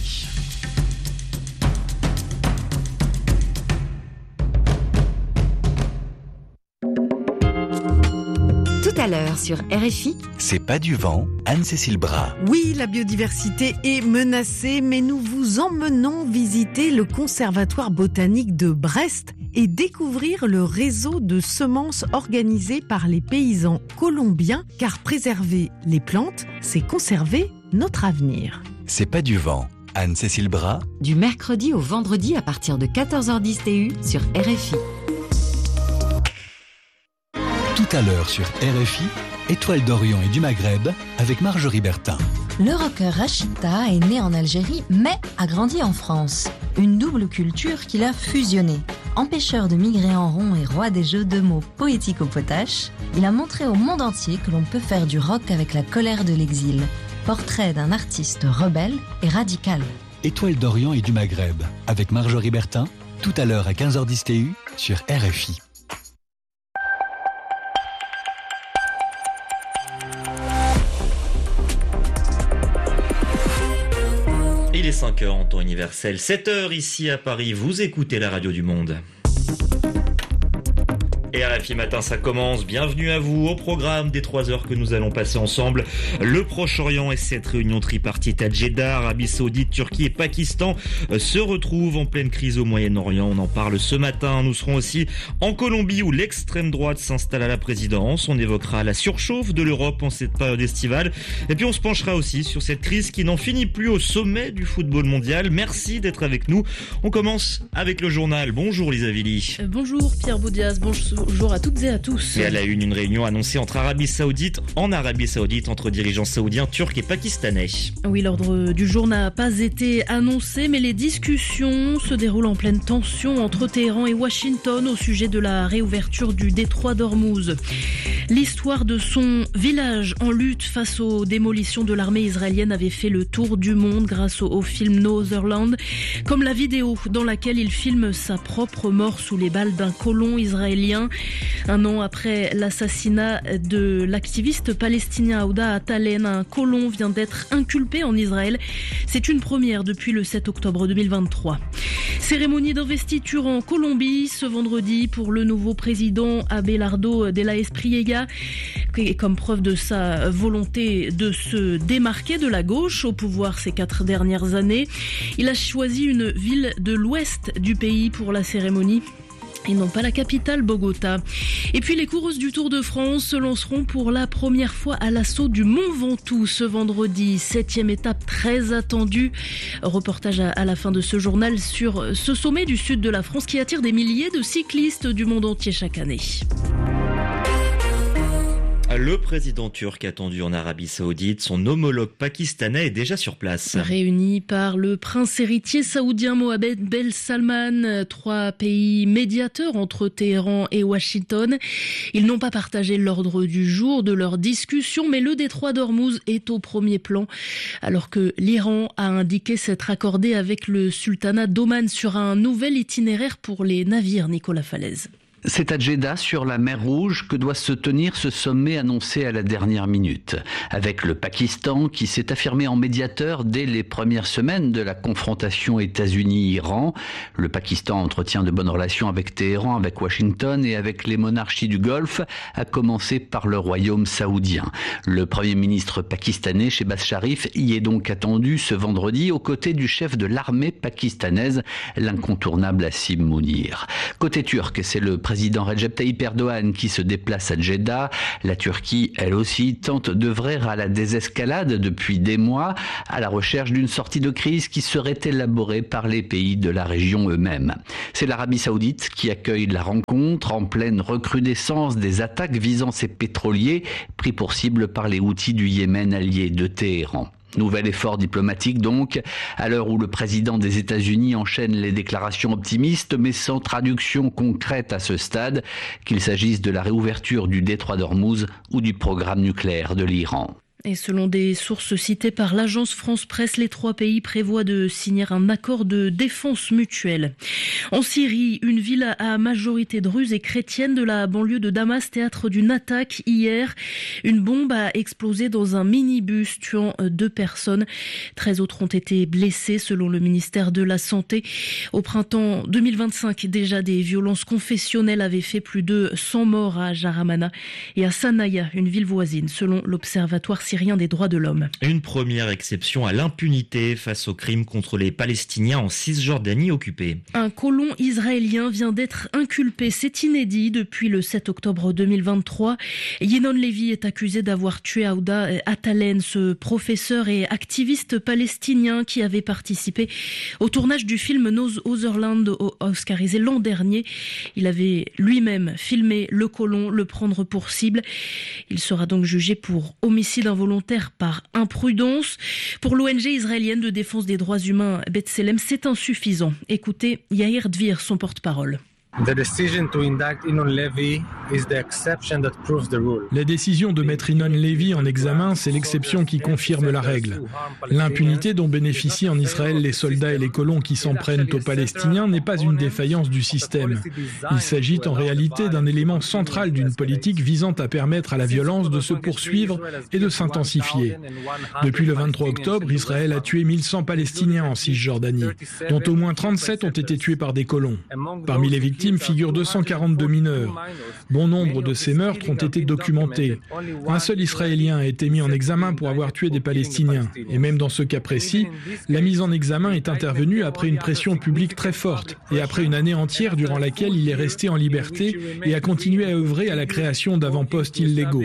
Tout à l'heure sur RFI. C'est pas du vent, Anne-Cécile Bras. Oui, la biodiversité est menacée, mais nous vous emmenons visiter le Conservatoire botanique de Brest et découvrir le réseau de semences organisé par les paysans colombiens, car préserver les plantes, c'est conserver notre avenir. C'est pas du vent, Anne-Cécile Bras. Du mercredi au vendredi à partir de 14h10 TU sur RFI. Tout à l'heure sur RFI, Étoile d'Orient et du Maghreb avec Marjorie Bertin. Le rocker Rachita est né en Algérie mais a grandi en France. Une double culture qu'il a fusionnée. Empêcheur de migrer en rond et roi des jeux de mots poétiques au potache, il a montré au monde entier que l'on peut faire du rock avec la colère de l'exil. Portrait d'un artiste rebelle et radical. Étoile d'Orient et du Maghreb avec Marjorie Bertin, tout à l'heure à 15h10 TU sur RFI. Il est 5h en temps universel, 7h ici à Paris, vous écoutez la radio du Monde. Et RFI Matin, ça commence. Bienvenue à vous au programme des 3 heures que nous allons passer ensemble. Le Proche-Orient et cette réunion tripartite à Jeddah, Arabie Saoudite, Turquie et Pakistan se retrouvent en pleine crise au Moyen-Orient. On en parle ce matin. Nous serons aussi en Colombie où l'extrême droite s'installe à la présidence. On évoquera la surchauffe de l'Europe en cette période estivale. Et puis on se penchera aussi sur cette crise qui n'en finit plus au sommet du football mondial. Merci d'être avec nous. On commence avec le journal. Bonjour Lisa Villy. Bonjour Pierre Boudias. Bonjour à toutes et à tous. Et à la une réunion annoncée en Arabie Saoudite entre dirigeants saoudiens, turcs et pakistanais. Oui, l'ordre du jour n'a pas été annoncé, mais les discussions se déroulent en pleine tension entre Téhéran et Washington au sujet de la réouverture du détroit d'Ormuz. L'histoire de son village en lutte face aux démolitions de l'armée israélienne avait fait le tour du monde grâce au film Northernland, comme la vidéo dans laquelle il filme sa propre mort sous les balles d'un colon israélien. Un an après l'assassinat de l'activiste palestinien Aouda Atalen, un colon vient d'être inculpé en Israël. C'est une première depuis le 7 octobre 2023. Cérémonie d'investiture en Colombie ce vendredi pour le nouveau président Abelardo de la Espriella, comme preuve de sa volonté de se démarquer de la gauche au pouvoir ces 4 dernières années. Il a choisi une ville de l'ouest du pays pour la cérémonie. Et non pas la capitale, Bogota. Et puis les coureuses du Tour de France se lanceront pour la première fois à l'assaut du Mont Ventoux ce vendredi. 7e étape très attendue. Reportage à la fin de ce journal sur ce sommet du sud de la France qui attire des milliers de cyclistes du monde entier chaque année. Le président turc attendu en Arabie Saoudite, son homologue pakistanais est déjà sur place. Réunis par le prince héritier saoudien Mohammed Ben Salman, 3 pays médiateurs entre Téhéran et Washington. Ils n'ont pas partagé l'ordre du jour de leur discussion, mais le détroit d'Ormuz est au premier plan, alors que l'Iran a indiqué s'être accordé avec le sultanat d'Oman sur un nouvel itinéraire pour les navires. Nicolas Falaise. C'est à Jeddah, sur la mer Rouge, que doit se tenir ce sommet annoncé à la dernière minute. Avec le Pakistan qui s'est affirmé en médiateur dès les premières semaines de la confrontation États-Unis-Iran. Le Pakistan entretient de bonnes relations avec Téhéran, avec Washington et avec les monarchies du Golfe, à commencer par le royaume saoudien. Le premier ministre pakistanais, Shehbaz Sharif, y est donc attendu ce vendredi aux côtés du chef de l'armée pakistanaise, l'incontournable Asim Mounir. Côté turc, c'est le président Recep Tayyip Erdogan qui se déplace à Jeddah. La Turquie, elle aussi, tente d'œuvrer à la désescalade depuis des mois, à la recherche d'une sortie de crise qui serait élaborée par les pays de la région eux-mêmes. C'est l'Arabie Saoudite qui accueille la rencontre en pleine recrudescence des attaques visant ses pétroliers, pris pour cible par les Houthis du Yémen alliés de Téhéran. Nouvel effort diplomatique donc, à l'heure où le président des États-Unis enchaîne les déclarations optimistes mais sans traduction concrète à ce stade, qu'il s'agisse de la réouverture du détroit d'Ormuz ou du programme nucléaire de l'Iran. Et selon des sources citées par l'agence France-Presse, les 3 pays prévoient de signer un accord de défense mutuelle. En Syrie, une ville à majorité druze et chrétienne de la banlieue de Damas, théâtre d'une attaque hier. Une bombe a explosé dans un minibus, tuant 2 personnes. 13 autres ont été blessés, selon le ministère de la Santé. Au printemps 2025, déjà des violences confessionnelles avaient fait plus de 100 morts à Jaramana et à Sanaya, une ville voisine, selon l'Observatoire syrien des droits de l'homme. Une première exception à l'impunité face aux crimes contre les Palestiniens en Cisjordanie occupée. Un colon israélien vient d'être inculpé. C'est inédit depuis le 7 octobre 2023. Yenon Levy est accusé d'avoir tué Aouda Atalen, ce professeur et activiste palestinien qui avait participé au tournage du film No Other Land oscarisé l'an dernier. Il avait lui-même filmé le colon, le prendre pour cible. Il sera donc jugé pour homicide involontaire par imprudence. Pour l'ONG israélienne de défense des droits humains B'Tselem, c'est insuffisant. Écoutez Yair Dvir, son porte-parole. La décision de mettre Yenon Levy en examen, c'est l'exception qui confirme la règle. L'impunité dont bénéficient en Israël les soldats et les colons qui s'en prennent aux Palestiniens n'est pas une défaillance du système. Il s'agit en réalité d'un élément central d'une politique visant à permettre à la violence de se poursuivre et de s'intensifier. Depuis le 23 octobre, Israël a tué 1100 Palestiniens en Cisjordanie, dont au moins 37 ont été tués par des colons. Parmi les victimes figurent 242 mineurs. Bon nombre de ces meurtres ont été documentés. Un seul Israélien a été mis en examen pour avoir tué des Palestiniens. Et même dans ce cas précis, la mise en examen est intervenue après une pression publique très forte et après une année entière durant laquelle il est resté en liberté et a continué à œuvrer à la création d'avant-postes illégaux.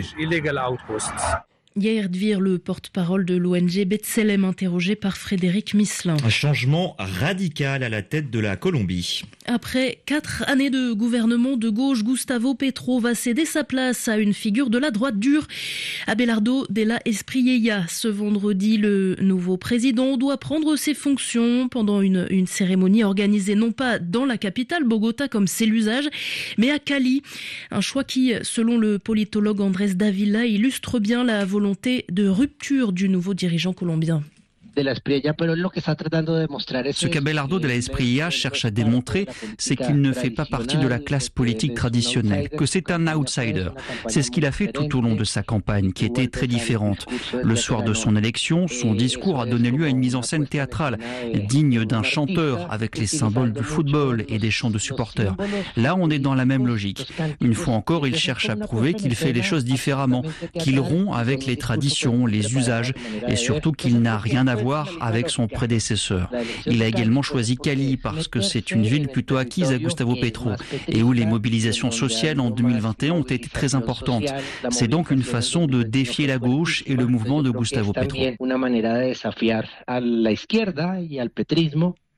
Yair Dvir, le porte-parole de l'ONG B'Tselem, interrogé par Frédéric Misselin. Un changement radical à la tête de la Colombie. Après 4 années de gouvernement de gauche, Gustavo Petro va céder sa place à une figure de la droite dure, Abelardo de la Espriella. Ce vendredi, le nouveau président doit prendre ses fonctions pendant une cérémonie organisée non pas dans la capitale, Bogota, comme c'est l'usage, mais à Cali. Un choix qui, selon le politologue Andrés Davila, illustre bien la volonté de rupture du nouveau dirigeant colombien. Ce qu'Abelardo de la Espriella cherche à démontrer, c'est qu'il ne fait pas partie de la classe politique traditionnelle, que c'est un outsider. C'est ce qu'il a fait tout au long de sa campagne, qui était très différente. Le soir de son élection, son discours a donné lieu à une mise en scène théâtrale, digne d'un chanteur, avec les symboles du football et des chants de supporters. Là, on est dans la même logique. Une fois encore, il cherche à prouver qu'il fait les choses différemment, qu'il rompt avec les traditions, les usages, et surtout qu'il n'a rien à voir avec son prédécesseur. Il a également choisi Cali parce que c'est une ville plutôt acquise à Gustavo Petro et où les mobilisations sociales en 2021 ont été très importantes. C'est donc une façon de défier la gauche et le mouvement de Gustavo Petro.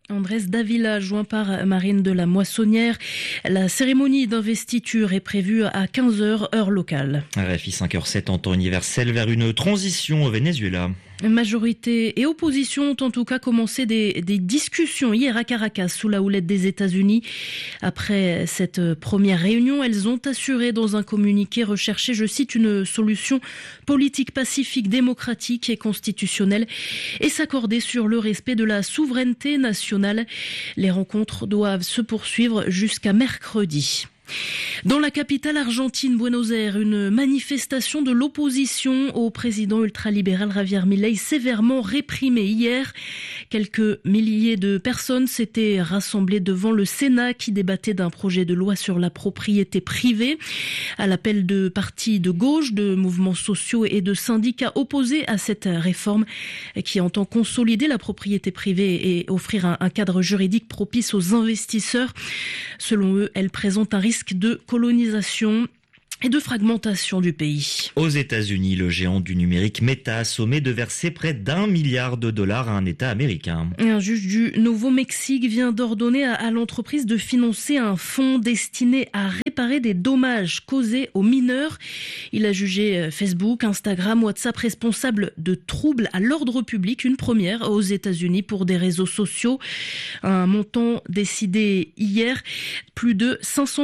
Andrés Davila, joint par Marine de la Moissonnière. La cérémonie d'investiture est prévue à 15h, heure locale. RFI 5h07 en temps universel vers une transition au Venezuela. Majorité et opposition ont en tout cas commencé des discussions hier à Caracas sous la houlette des États-Unis. Après cette première réunion, elles ont assuré dans un communiqué rechercher, je cite, une solution politique pacifique, démocratique et constitutionnelle et s'accorder sur le respect de la souveraineté nationale. Les rencontres doivent se poursuivre jusqu'à mercredi. Dans la capitale argentine, Buenos Aires, une manifestation de l'opposition au président ultralibéral Javier Milei sévèrement réprimée hier. Quelques milliers de personnes s'étaient rassemblées devant le Sénat qui débattait d'un projet de loi sur la propriété privée. À l'appel de partis de gauche, de mouvements sociaux et de syndicats opposés à cette réforme qui entend consolider la propriété privée et offrir un cadre juridique propice aux investisseurs. Selon eux, elle présente un risque de colonisation et de fragmentation du pays. Aux États-Unis, le géant du numérique Meta a sommé de verser près d'$1 milliard à un État américain. Un juge du Nouveau-Mexique vient d'ordonner à l'entreprise de financer un fonds destiné à réparer des dommages causés aux mineurs. Il a jugé Facebook, Instagram, WhatsApp responsables de troubles à l'ordre public, une première aux États-Unis pour des réseaux sociaux. Un montant décidé hier, plus de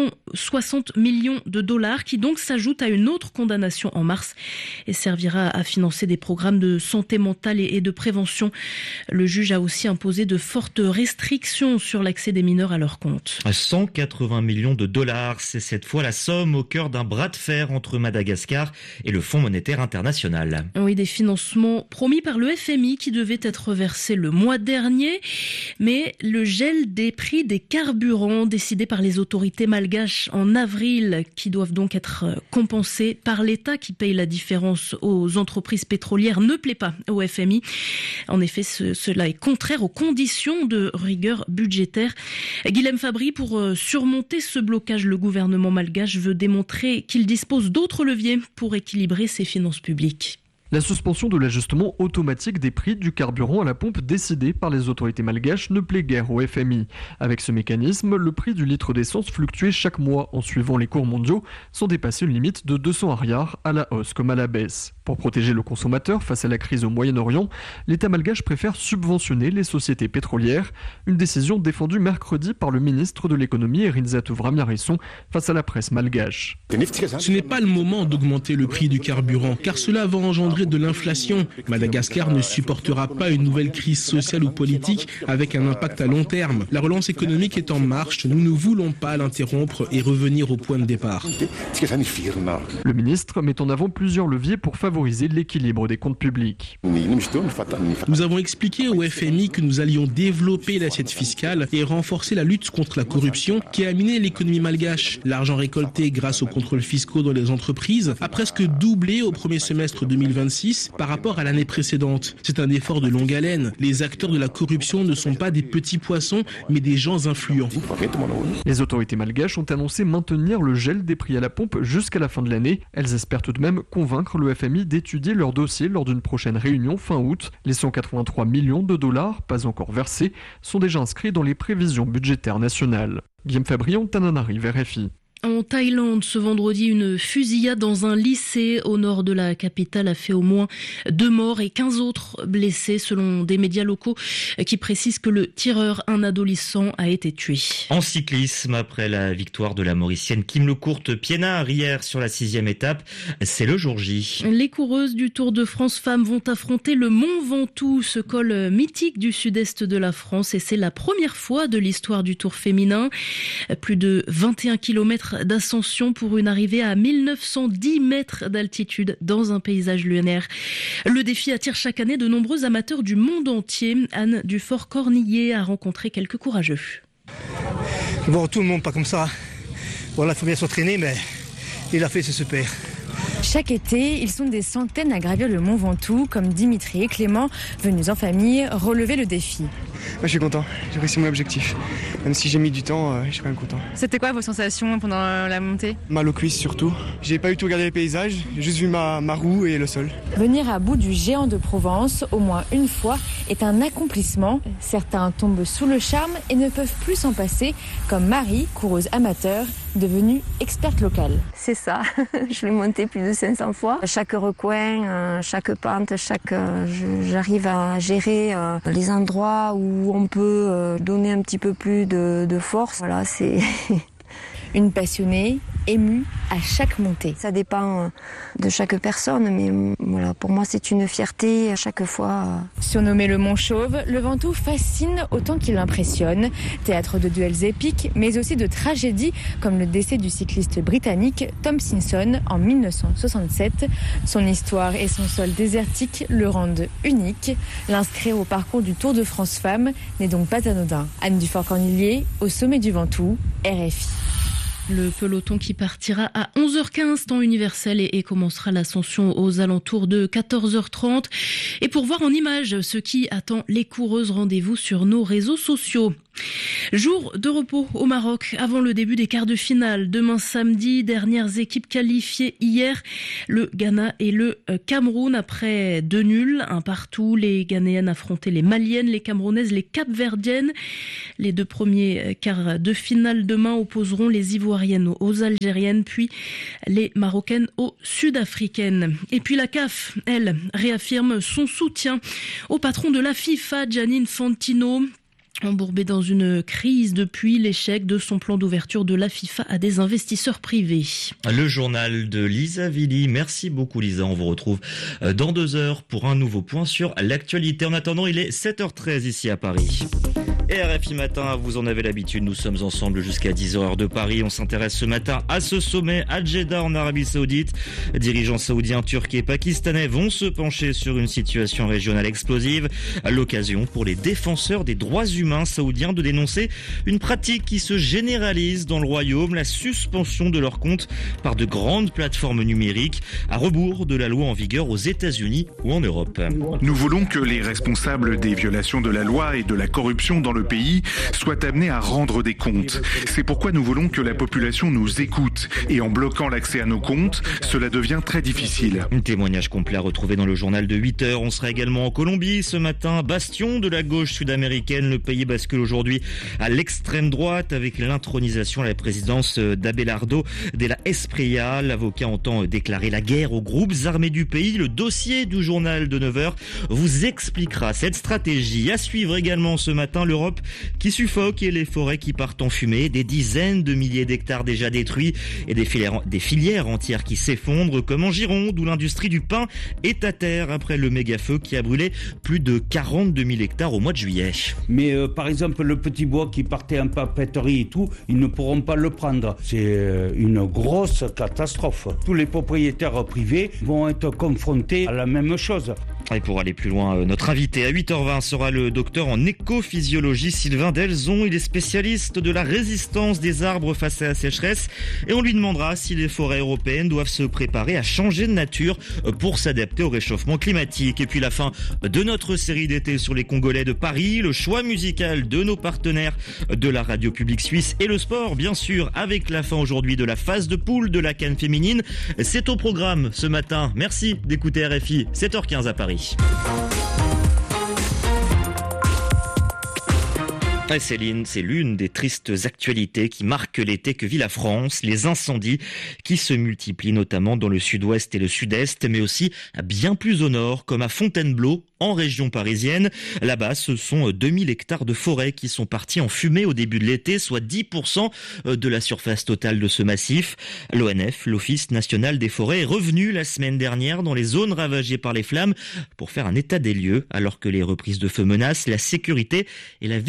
560 millions de dollars qui donc s'ajoute à une autre condamnation en mars et servira à financer des programmes de santé mentale et de prévention. Le juge a aussi imposé de fortes restrictions sur l'accès des mineurs à leurs comptes. 180 millions de dollars, c'est cette fois la somme au cœur d'un bras de fer entre Madagascar et le Fonds monétaire international. Oui, des financements promis par le FMI qui devaient être versés le mois dernier, mais le gel des prix des carburants décidé par les autorités malgaches en avril, qui doivent donc être compensés par l'État qui paye la différence aux entreprises pétrolières, ne plaît pas au FMI. En effet, cela est contraire aux conditions de rigueur budgétaire. Guilhem Fabry, pour surmonter ce blocage, le gouvernement malgache veut démontrer qu'il dispose d'autres leviers pour équilibrer ses finances publiques. La suspension de l'ajustement automatique des prix du carburant à la pompe décidé par les autorités malgaches ne plaît guère au FMI. Avec ce mécanisme, le prix du litre d'essence fluctuait chaque mois en suivant les cours mondiaux, sans dépasser une limite de 200 ariars à la hausse comme à la baisse. Pour protéger le consommateur face à la crise au Moyen-Orient, l'État malgache préfère subventionner les sociétés pétrolières, une décision défendue mercredi par le ministre de l'économie Erinzatou Vramiaresson face à la presse malgache. Ce n'est pas le moment d'augmenter le prix du carburant, car cela va engendrer de l'inflation. Madagascar ne supportera pas une nouvelle crise sociale ou politique avec un impact à long terme. La relance économique est en marche, nous ne voulons pas l'interrompre et revenir au point de départ. Le ministre met en avant plusieurs leviers pour favoriser l'équilibre des comptes publics. Nous avons expliqué au FMI que nous allions développer l'assiette fiscale et renforcer la lutte contre la corruption qui a miné l'économie malgache. L'argent récolté grâce aux contrôles fiscaux dans les entreprises a presque doublé au premier semestre 2026 par rapport à l'année précédente. C'est un effort de longue haleine. Les acteurs de la corruption ne sont pas des petits poissons, mais des gens influents. Les autorités malgaches ont annoncé maintenir le gel des prix à la pompe jusqu'à la fin de l'année. Elles espèrent tout de même convaincre le FMI d'étudier leur dossier lors d'une prochaine réunion fin août. Les 183 millions de dollars, pas encore versés, sont déjà inscrits dans les prévisions budgétaires nationales. Guillaume Fabrion, Tananarive, RFI. En Thaïlande, ce vendredi, une fusillade dans un lycée au nord de la capitale a fait au moins 2 morts et 15 autres blessés, selon des médias locaux qui précisent que le tireur, un adolescent, a été tué. En cyclisme, après la victoire de la Mauricienne Kim Lecourte-Piénard hier sur la 6e étape, c'est le jour J. Les coureuses du Tour de France femmes vont affronter le Mont Ventoux, ce col mythique du sud-est de la France, et c'est la première fois de l'histoire du Tour féminin. Plus de 21 km d'ascension pour une arrivée à 1910 mètres d'altitude dans un paysage lunaire. Le défi attire chaque année de nombreux amateurs du monde entier. Anne Dufort-Cornillet a rencontré quelques courageux. Bon, tout le monde pas comme ça. Voilà, il faut bien s'entraîner, mais il a fait, c'est super. Chaque été, ils sont des centaines à gravir le Mont Ventoux, comme Dimitri et Clément, venus en famille relever le défi. Je suis content, j'ai réussi mon objectif. Même si j'ai mis du temps, je suis quand même content. C'était quoi vos sensations pendant la montée ? Mal aux cuisses surtout. J'ai pas eu tout regardé les paysages, j'ai juste vu ma roue et le sol. Venir à bout du géant de Provence, au moins une fois, est un accomplissement. Certains tombent sous le charme et ne peuvent plus s'en passer, comme Marie, coureuse amateur, devenue experte locale. C'est ça, je l'ai monté plus de 500 fois. Chaque recoin, chaque pente, j'arrive à gérer les endroits où on peut donner un petit peu plus de force. Voilà, c'est une passionnée, émue à chaque montée. Ça dépend de chaque personne, mais voilà, pour moi c'est une fierté à chaque fois. Surnommé le Mont Chauve, le Ventoux fascine autant qu'il impressionne. Théâtre de duels épiques, mais aussi de tragédies, comme le décès du cycliste britannique Tom Simpson en 1967. Son histoire et son sol désertique le rendent unique. L'inscrire au parcours du Tour de France Femmes n'est donc pas anodin. Anne Dufort-Cornillier, au sommet du Ventoux, RFI. Le peloton qui partira à 11h15 temps universel et commencera l'ascension aux alentours de 14h30. Et pour voir en images ce qui attend les coureuses, rendez-vous sur nos réseaux sociaux. Jour de repos au Maroc avant le début des quarts de finale. Demain samedi, dernières équipes qualifiées hier, le Ghana et le Cameroun. Après 2 nuls, 1 partout, les Ghanéennes affrontaient les Maliennes, les Camerounaises, les Capverdiennes. Les 2 premiers quarts de finale demain opposeront les Ivoiriennes aux Algériennes, puis les Marocaines aux Sud-Africaines. Et puis la CAF, elle, réaffirme son soutien au patron de la FIFA, Gianni Infantino, embourbé dans une crise depuis l'échec de son plan d'ouverture de la FIFA à des investisseurs privés. Le journal de Lisa Villy. Merci beaucoup Lisa, on vous retrouve dans 2 heures pour un nouveau point sur l'actualité. En attendant, il est 7h13 ici à Paris. Et RFI Matin, vous en avez l'habitude, nous sommes ensemble jusqu'à 10h heure de Paris. On s'intéresse ce matin à ce sommet à Jeddah en Arabie Saoudite. Dirigeants saoudiens, turcs et pakistanais vont se pencher sur une situation régionale explosive. L'occasion pour les défenseurs des droits humains saoudiens de dénoncer une pratique qui se généralise dans le royaume, la suspension de leurs comptes par de grandes plateformes numériques, à rebours de la loi en vigueur aux États-Unis ou en Europe. Nous voulons que les responsables des violations de la loi et de la corruption dans le pays soient amenés à rendre des comptes. C'est pourquoi nous voulons que la population nous écoute. Et en bloquant l'accès à nos comptes, cela devient très difficile. Un témoignage complet à retrouver dans le journal de 8h. On sera également en Colombie ce matin. Bastion de la gauche sud-américaine, le pays bascule aujourd'hui à l'extrême droite avec l'intronisation à la présidence d'Abelardo de la Espriella. L'avocat entend déclarer la guerre aux groupes armés du pays. Le dossier du journal de 9h vous expliquera cette stratégie. À suivre également ce matin, l'Europe qui suffoque et les forêts qui partent en fumée, des dizaines de milliers d'hectares déjà détruits et des filières entières qui s'effondrent, comme en Gironde où l'industrie du pain est à terre après le méga-feu qui a brûlé plus de 42 000 hectares au mois de juillet. Mais par exemple le petit bois qui partait en papeterie et tout, ils ne pourront pas le prendre. C'est une grosse catastrophe. Tous les propriétaires privés vont être confrontés à la même chose. Et pour aller plus loin, notre invité à 8h20 sera le docteur en écophysiologie Sylvain Delzon. Il est spécialiste de la résistance des arbres face à la sécheresse et on lui demandera si les forêts européennes doivent se préparer à changer de nature pour s'adapter au réchauffement climatique. Et puis la fin de notre série d'été sur les Congolais de Paris, le choix musical de nos partenaires de la radio publique suisse et le sport, bien sûr, avec la fin aujourd'hui de la phase de poule de la CAN féminine. C'est au programme ce matin. Merci d'écouter RFI, 7h15 à Paris. Et Céline, c'est l'une des tristes actualités qui marquent l'été que vit la France, les incendies qui se multiplient notamment dans le sud-ouest et le sud-est, mais aussi bien plus au nord, comme à Fontainebleau, en région parisienne. Là-bas, ce sont 2000 hectares de forêt qui sont partis en fumée au début de l'été, soit 10% de la surface totale de ce massif. L'ONF, l'Office national des forêts, est revenu la semaine dernière dans les zones ravagées par les flammes pour faire un état des lieux, alors que les reprises de feu menacent la sécurité et la vigilance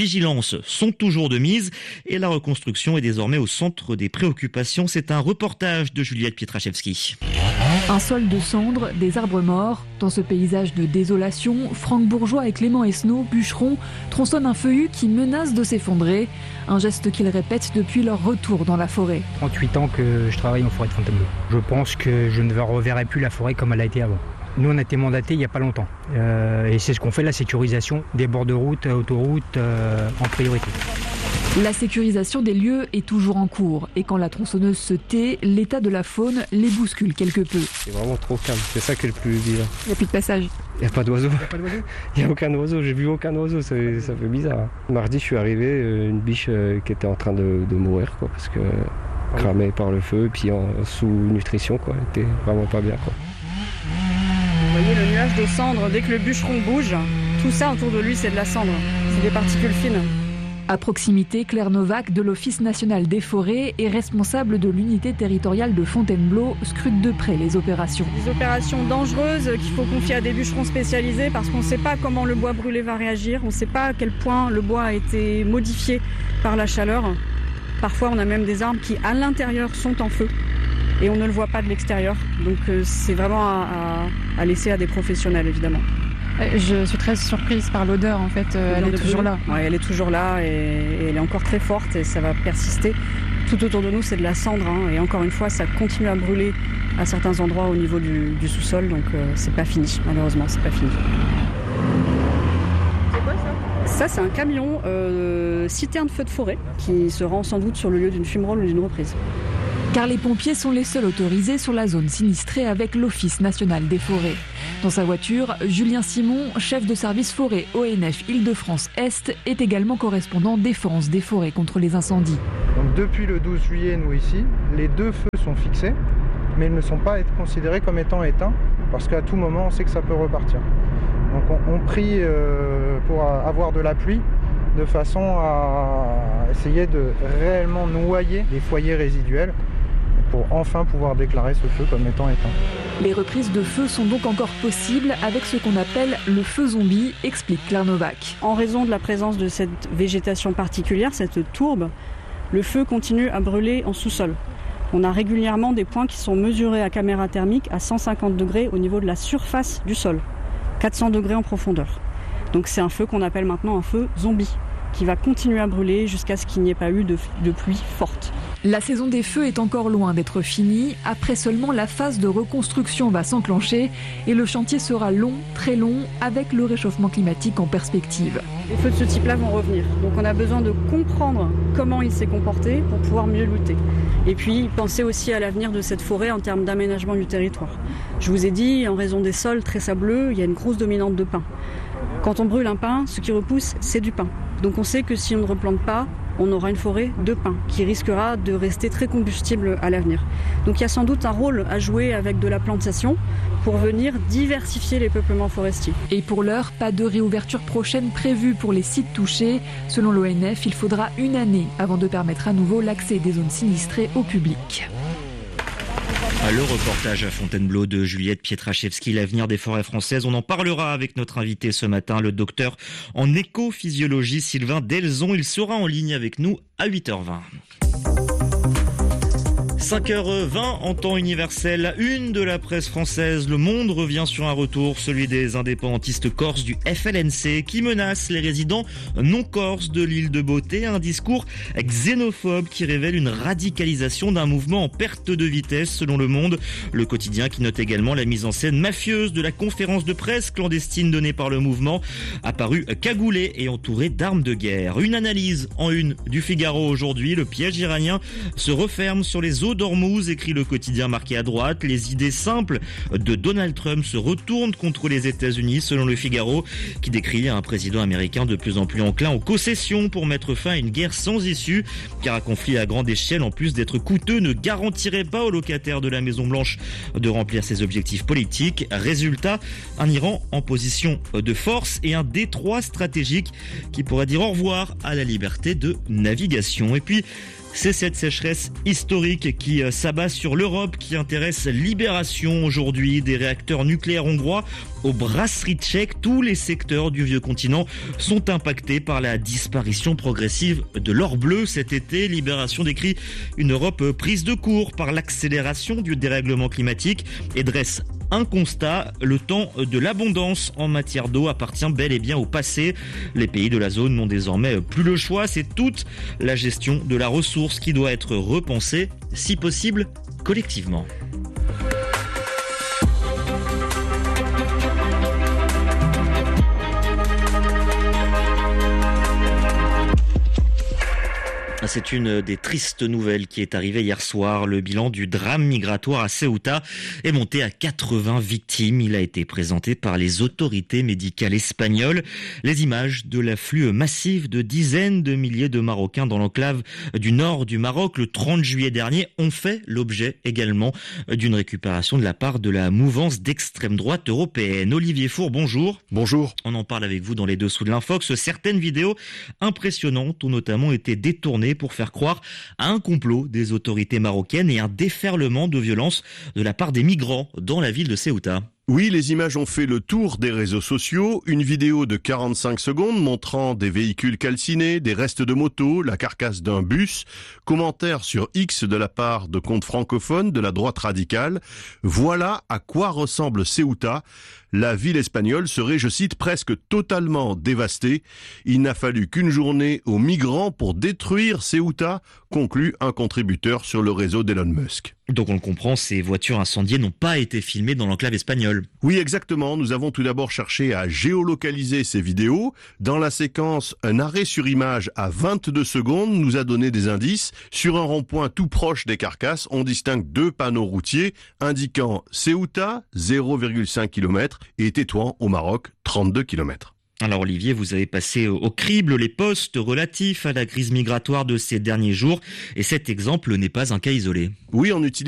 finances sont toujours de mise et la reconstruction est désormais au centre des préoccupations. C'est un reportage de Juliette Pietraszewski. Un sol de cendres, des arbres morts. Dans ce paysage de désolation, Franck Bourgeois et Clément Esnault, bûcherons, tronçonnent un feuillu qui menace de s'effondrer. Un geste qu'ils répètent depuis leur retour dans la forêt. 38 ans que je travaille en forêt de Fontainebleau. Je pense que je ne reverrai plus la forêt comme elle a été avant. Nous, on a été mandatés il n'y a pas longtemps. Et c'est ce qu'on fait, la sécurisation des bords de route, autoroutes en priorité. La sécurisation des lieux est toujours en cours. Et quand la tronçonneuse se tait, l'état de la faune les bouscule quelque peu. C'est vraiment trop calme, c'est ça qui est le plus bizarre. Il n'y a plus de passage. Il n'y a pas d'oiseaux. Il n'y a aucun oiseau, j'ai vu aucun oiseau, ça fait bizarre. Mardi, je suis arrivé, une biche qui était en train de mourir, quoi, parce que cramée par le feu, et puis en sous-nutrition, quoi, elle était vraiment pas bien, quoi. Vous voyez le nuage de cendres, dès que le bûcheron bouge, tout ça autour de lui c'est de la cendre, c'est des particules fines. À proximité, Claire Novak de l'Office national des forêts et responsable de l'unité territoriale de Fontainebleau scrute de près les opérations. Des opérations dangereuses qu'il faut confier à des bûcherons spécialisés parce qu'on ne sait pas comment le bois brûlé va réagir, on ne sait pas à quel point le bois a été modifié par la chaleur. Parfois on a même des arbres qui à l'intérieur sont en feu. Et on ne le voit pas de l'extérieur, donc c'est vraiment à laisser à des professionnels évidemment. Je suis très surprise par l'odeur en fait, elle est toujours là. Ouais, elle est toujours là et elle est encore très forte et ça va persister. Tout autour de nous c'est de la cendre et encore une fois ça continue à brûler à certains endroits au niveau du sous-sol, donc c'est pas fini, malheureusement c'est pas fini. C'est quoi ça ? Ça c'est un camion citerne feu de forêt qui se rend sans doute sur le lieu d'une fumerole ou d'une reprise. Car les pompiers sont les seuls autorisés sur la zone sinistrée avec l'Office national des forêts. Dans sa voiture, Julien Simon, chef de service forêt ONF Île-de-France-Est, est également correspondant défense des forêts contre les incendies. Donc depuis le 12 juillet, nous ici, les 2 feux sont fixés, mais ils ne sont pas considérés comme étant éteints, parce qu'à tout moment, on sait que ça peut repartir. Donc on prie pour avoir de la pluie, de façon à essayer de réellement noyer les foyers résiduels, pour enfin pouvoir déclarer ce feu comme étant éteint. Les reprises de feu sont donc encore possibles avec ce qu'on appelle le feu zombie, explique Claire Novak. En raison de la présence de cette végétation particulière, cette tourbe, le feu continue à brûler en sous-sol. On a régulièrement des points qui sont mesurés à caméra thermique à 150 degrés au niveau de la surface du sol, 400 degrés en profondeur. Donc c'est un feu qu'on appelle maintenant un feu zombie, qui va continuer à brûler jusqu'à ce qu'il n'y ait pas eu de pluie forte. La saison des feux est encore loin d'être finie. Après seulement, la phase de reconstruction va s'enclencher et le chantier sera long, très long, avec le réchauffement climatique en perspective. Les feux de ce type-là vont revenir. Donc on a besoin de comprendre comment il s'est comporté pour pouvoir mieux lutter. Et puis penser aussi à l'avenir de cette forêt en termes d'aménagement du territoire. Je vous ai dit, en raison des sols très sableux, il y a une grosse dominante de pins. Quand on brûle un pin, ce qui repousse, c'est du pin. Donc on sait que si on ne replante pas, on aura une forêt de pins qui risquera de rester très combustible à l'avenir. Donc il y a sans doute un rôle à jouer avec de la plantation pour venir diversifier les peuplements forestiers. Et pour l'heure, pas de réouverture prochaine prévue pour les sites touchés. Selon l'ONF, il faudra 1 année avant de permettre à nouveau l'accès des zones sinistrées au public. Le reportage à Fontainebleau de Juliette Pietraszewski, l'avenir des forêts françaises. On en parlera avec notre invité ce matin, le docteur en écophysiologie Sylvain Delzon. Il sera en ligne avec nous à 8h20. 5h20 en temps universel, une de la presse française. Le Monde revient sur un retour, celui des indépendantistes corses du FLNC qui menacent les résidents non corses de l'île de Beauté. Un discours xénophobe qui révèle une radicalisation d'un mouvement en perte de vitesse selon Le Monde. Le quotidien qui note également la mise en scène mafieuse de la conférence de presse clandestine donnée par le mouvement, apparu cagoulé et entouré d'armes de guerre. Une analyse en une du Figaro aujourd'hui. Le piège iranien se referme sur les eaux d'Ormuz, écrit le quotidien marqué à droite. Les idées simples de Donald Trump se retournent contre les États-Unis, selon le Figaro, qui décrit un président américain de plus en plus enclin aux concessions pour mettre fin à une guerre sans issue, car un conflit à grande échelle, en plus d'être coûteux, ne garantirait pas aux locataires de la Maison-Blanche de remplir ses objectifs politiques. Résultat, un Iran en position de force et un détroit stratégique qui pourrait dire au revoir à la liberté de navigation. Et puis, C'est cette sécheresse historique qui s'abat sur l'Europe qui intéresse Libération aujourd'hui. Des réacteurs nucléaires hongrois aux brasseries tchèques, tous les secteurs du vieux continent sont impactés par la disparition progressive de l'or bleu cet été. Libération décrit une Europe prise de court par l'accélération du dérèglement climatique et dresse un constat, le temps de l'abondance en matière d'eau appartient bel et bien au passé. Les pays de la zone n'ont désormais plus le choix, c'est toute la gestion de la ressource qui doit être repensée, si possible, collectivement. C'est une des tristes nouvelles qui est arrivée hier soir. Le bilan du drame migratoire à Ceuta est monté à 80 victimes. Il a été présenté par les autorités médicales espagnoles. Les images de l'afflux massif de dizaines de milliers de Marocains dans l'enclave du nord du Maroc le 30 juillet dernier ont fait l'objet également d'une récupération de la part de la mouvance d'extrême droite européenne. Olivier Four, bonjour. Bonjour. On en parle avec vous dans les dessous de l'Infox. Certaines vidéos impressionnantes ont notamment été détournées pour faire croire à un complot des autorités marocaines et un déferlement de violence de la part des migrants dans la ville de Ceuta. Oui, les images ont fait le tour des réseaux sociaux. Une vidéo de 45 secondes montrant des véhicules calcinés, des restes de motos, la carcasse d'un bus. Commentaire sur X de la part de comptes francophones de la droite radicale. Voilà à quoi ressemble Ceuta. La ville espagnole serait, je cite, presque totalement dévastée. Il n'a fallu qu'une journée aux migrants pour détruire Ceuta, conclut un contributeur sur le réseau d'Elon Musk. Donc on le comprend, ces voitures incendiées n'ont pas été filmées dans l'enclave espagnole. Oui, exactement. Nous avons tout d'abord cherché à géolocaliser ces vidéos. Dans la séquence, un arrêt sur image à 22 secondes nous a donné des indices. Sur un rond-point tout proche des carcasses, on distingue deux panneaux routiers indiquant Ceuta, 0,5 km, et Tétouan, au Maroc, 32 km. Alors Olivier, vous avez passé au crible les postes relatifs à la crise migratoire de ces derniers jours et cet exemple n'est pas un cas isolé. Oui, on utilise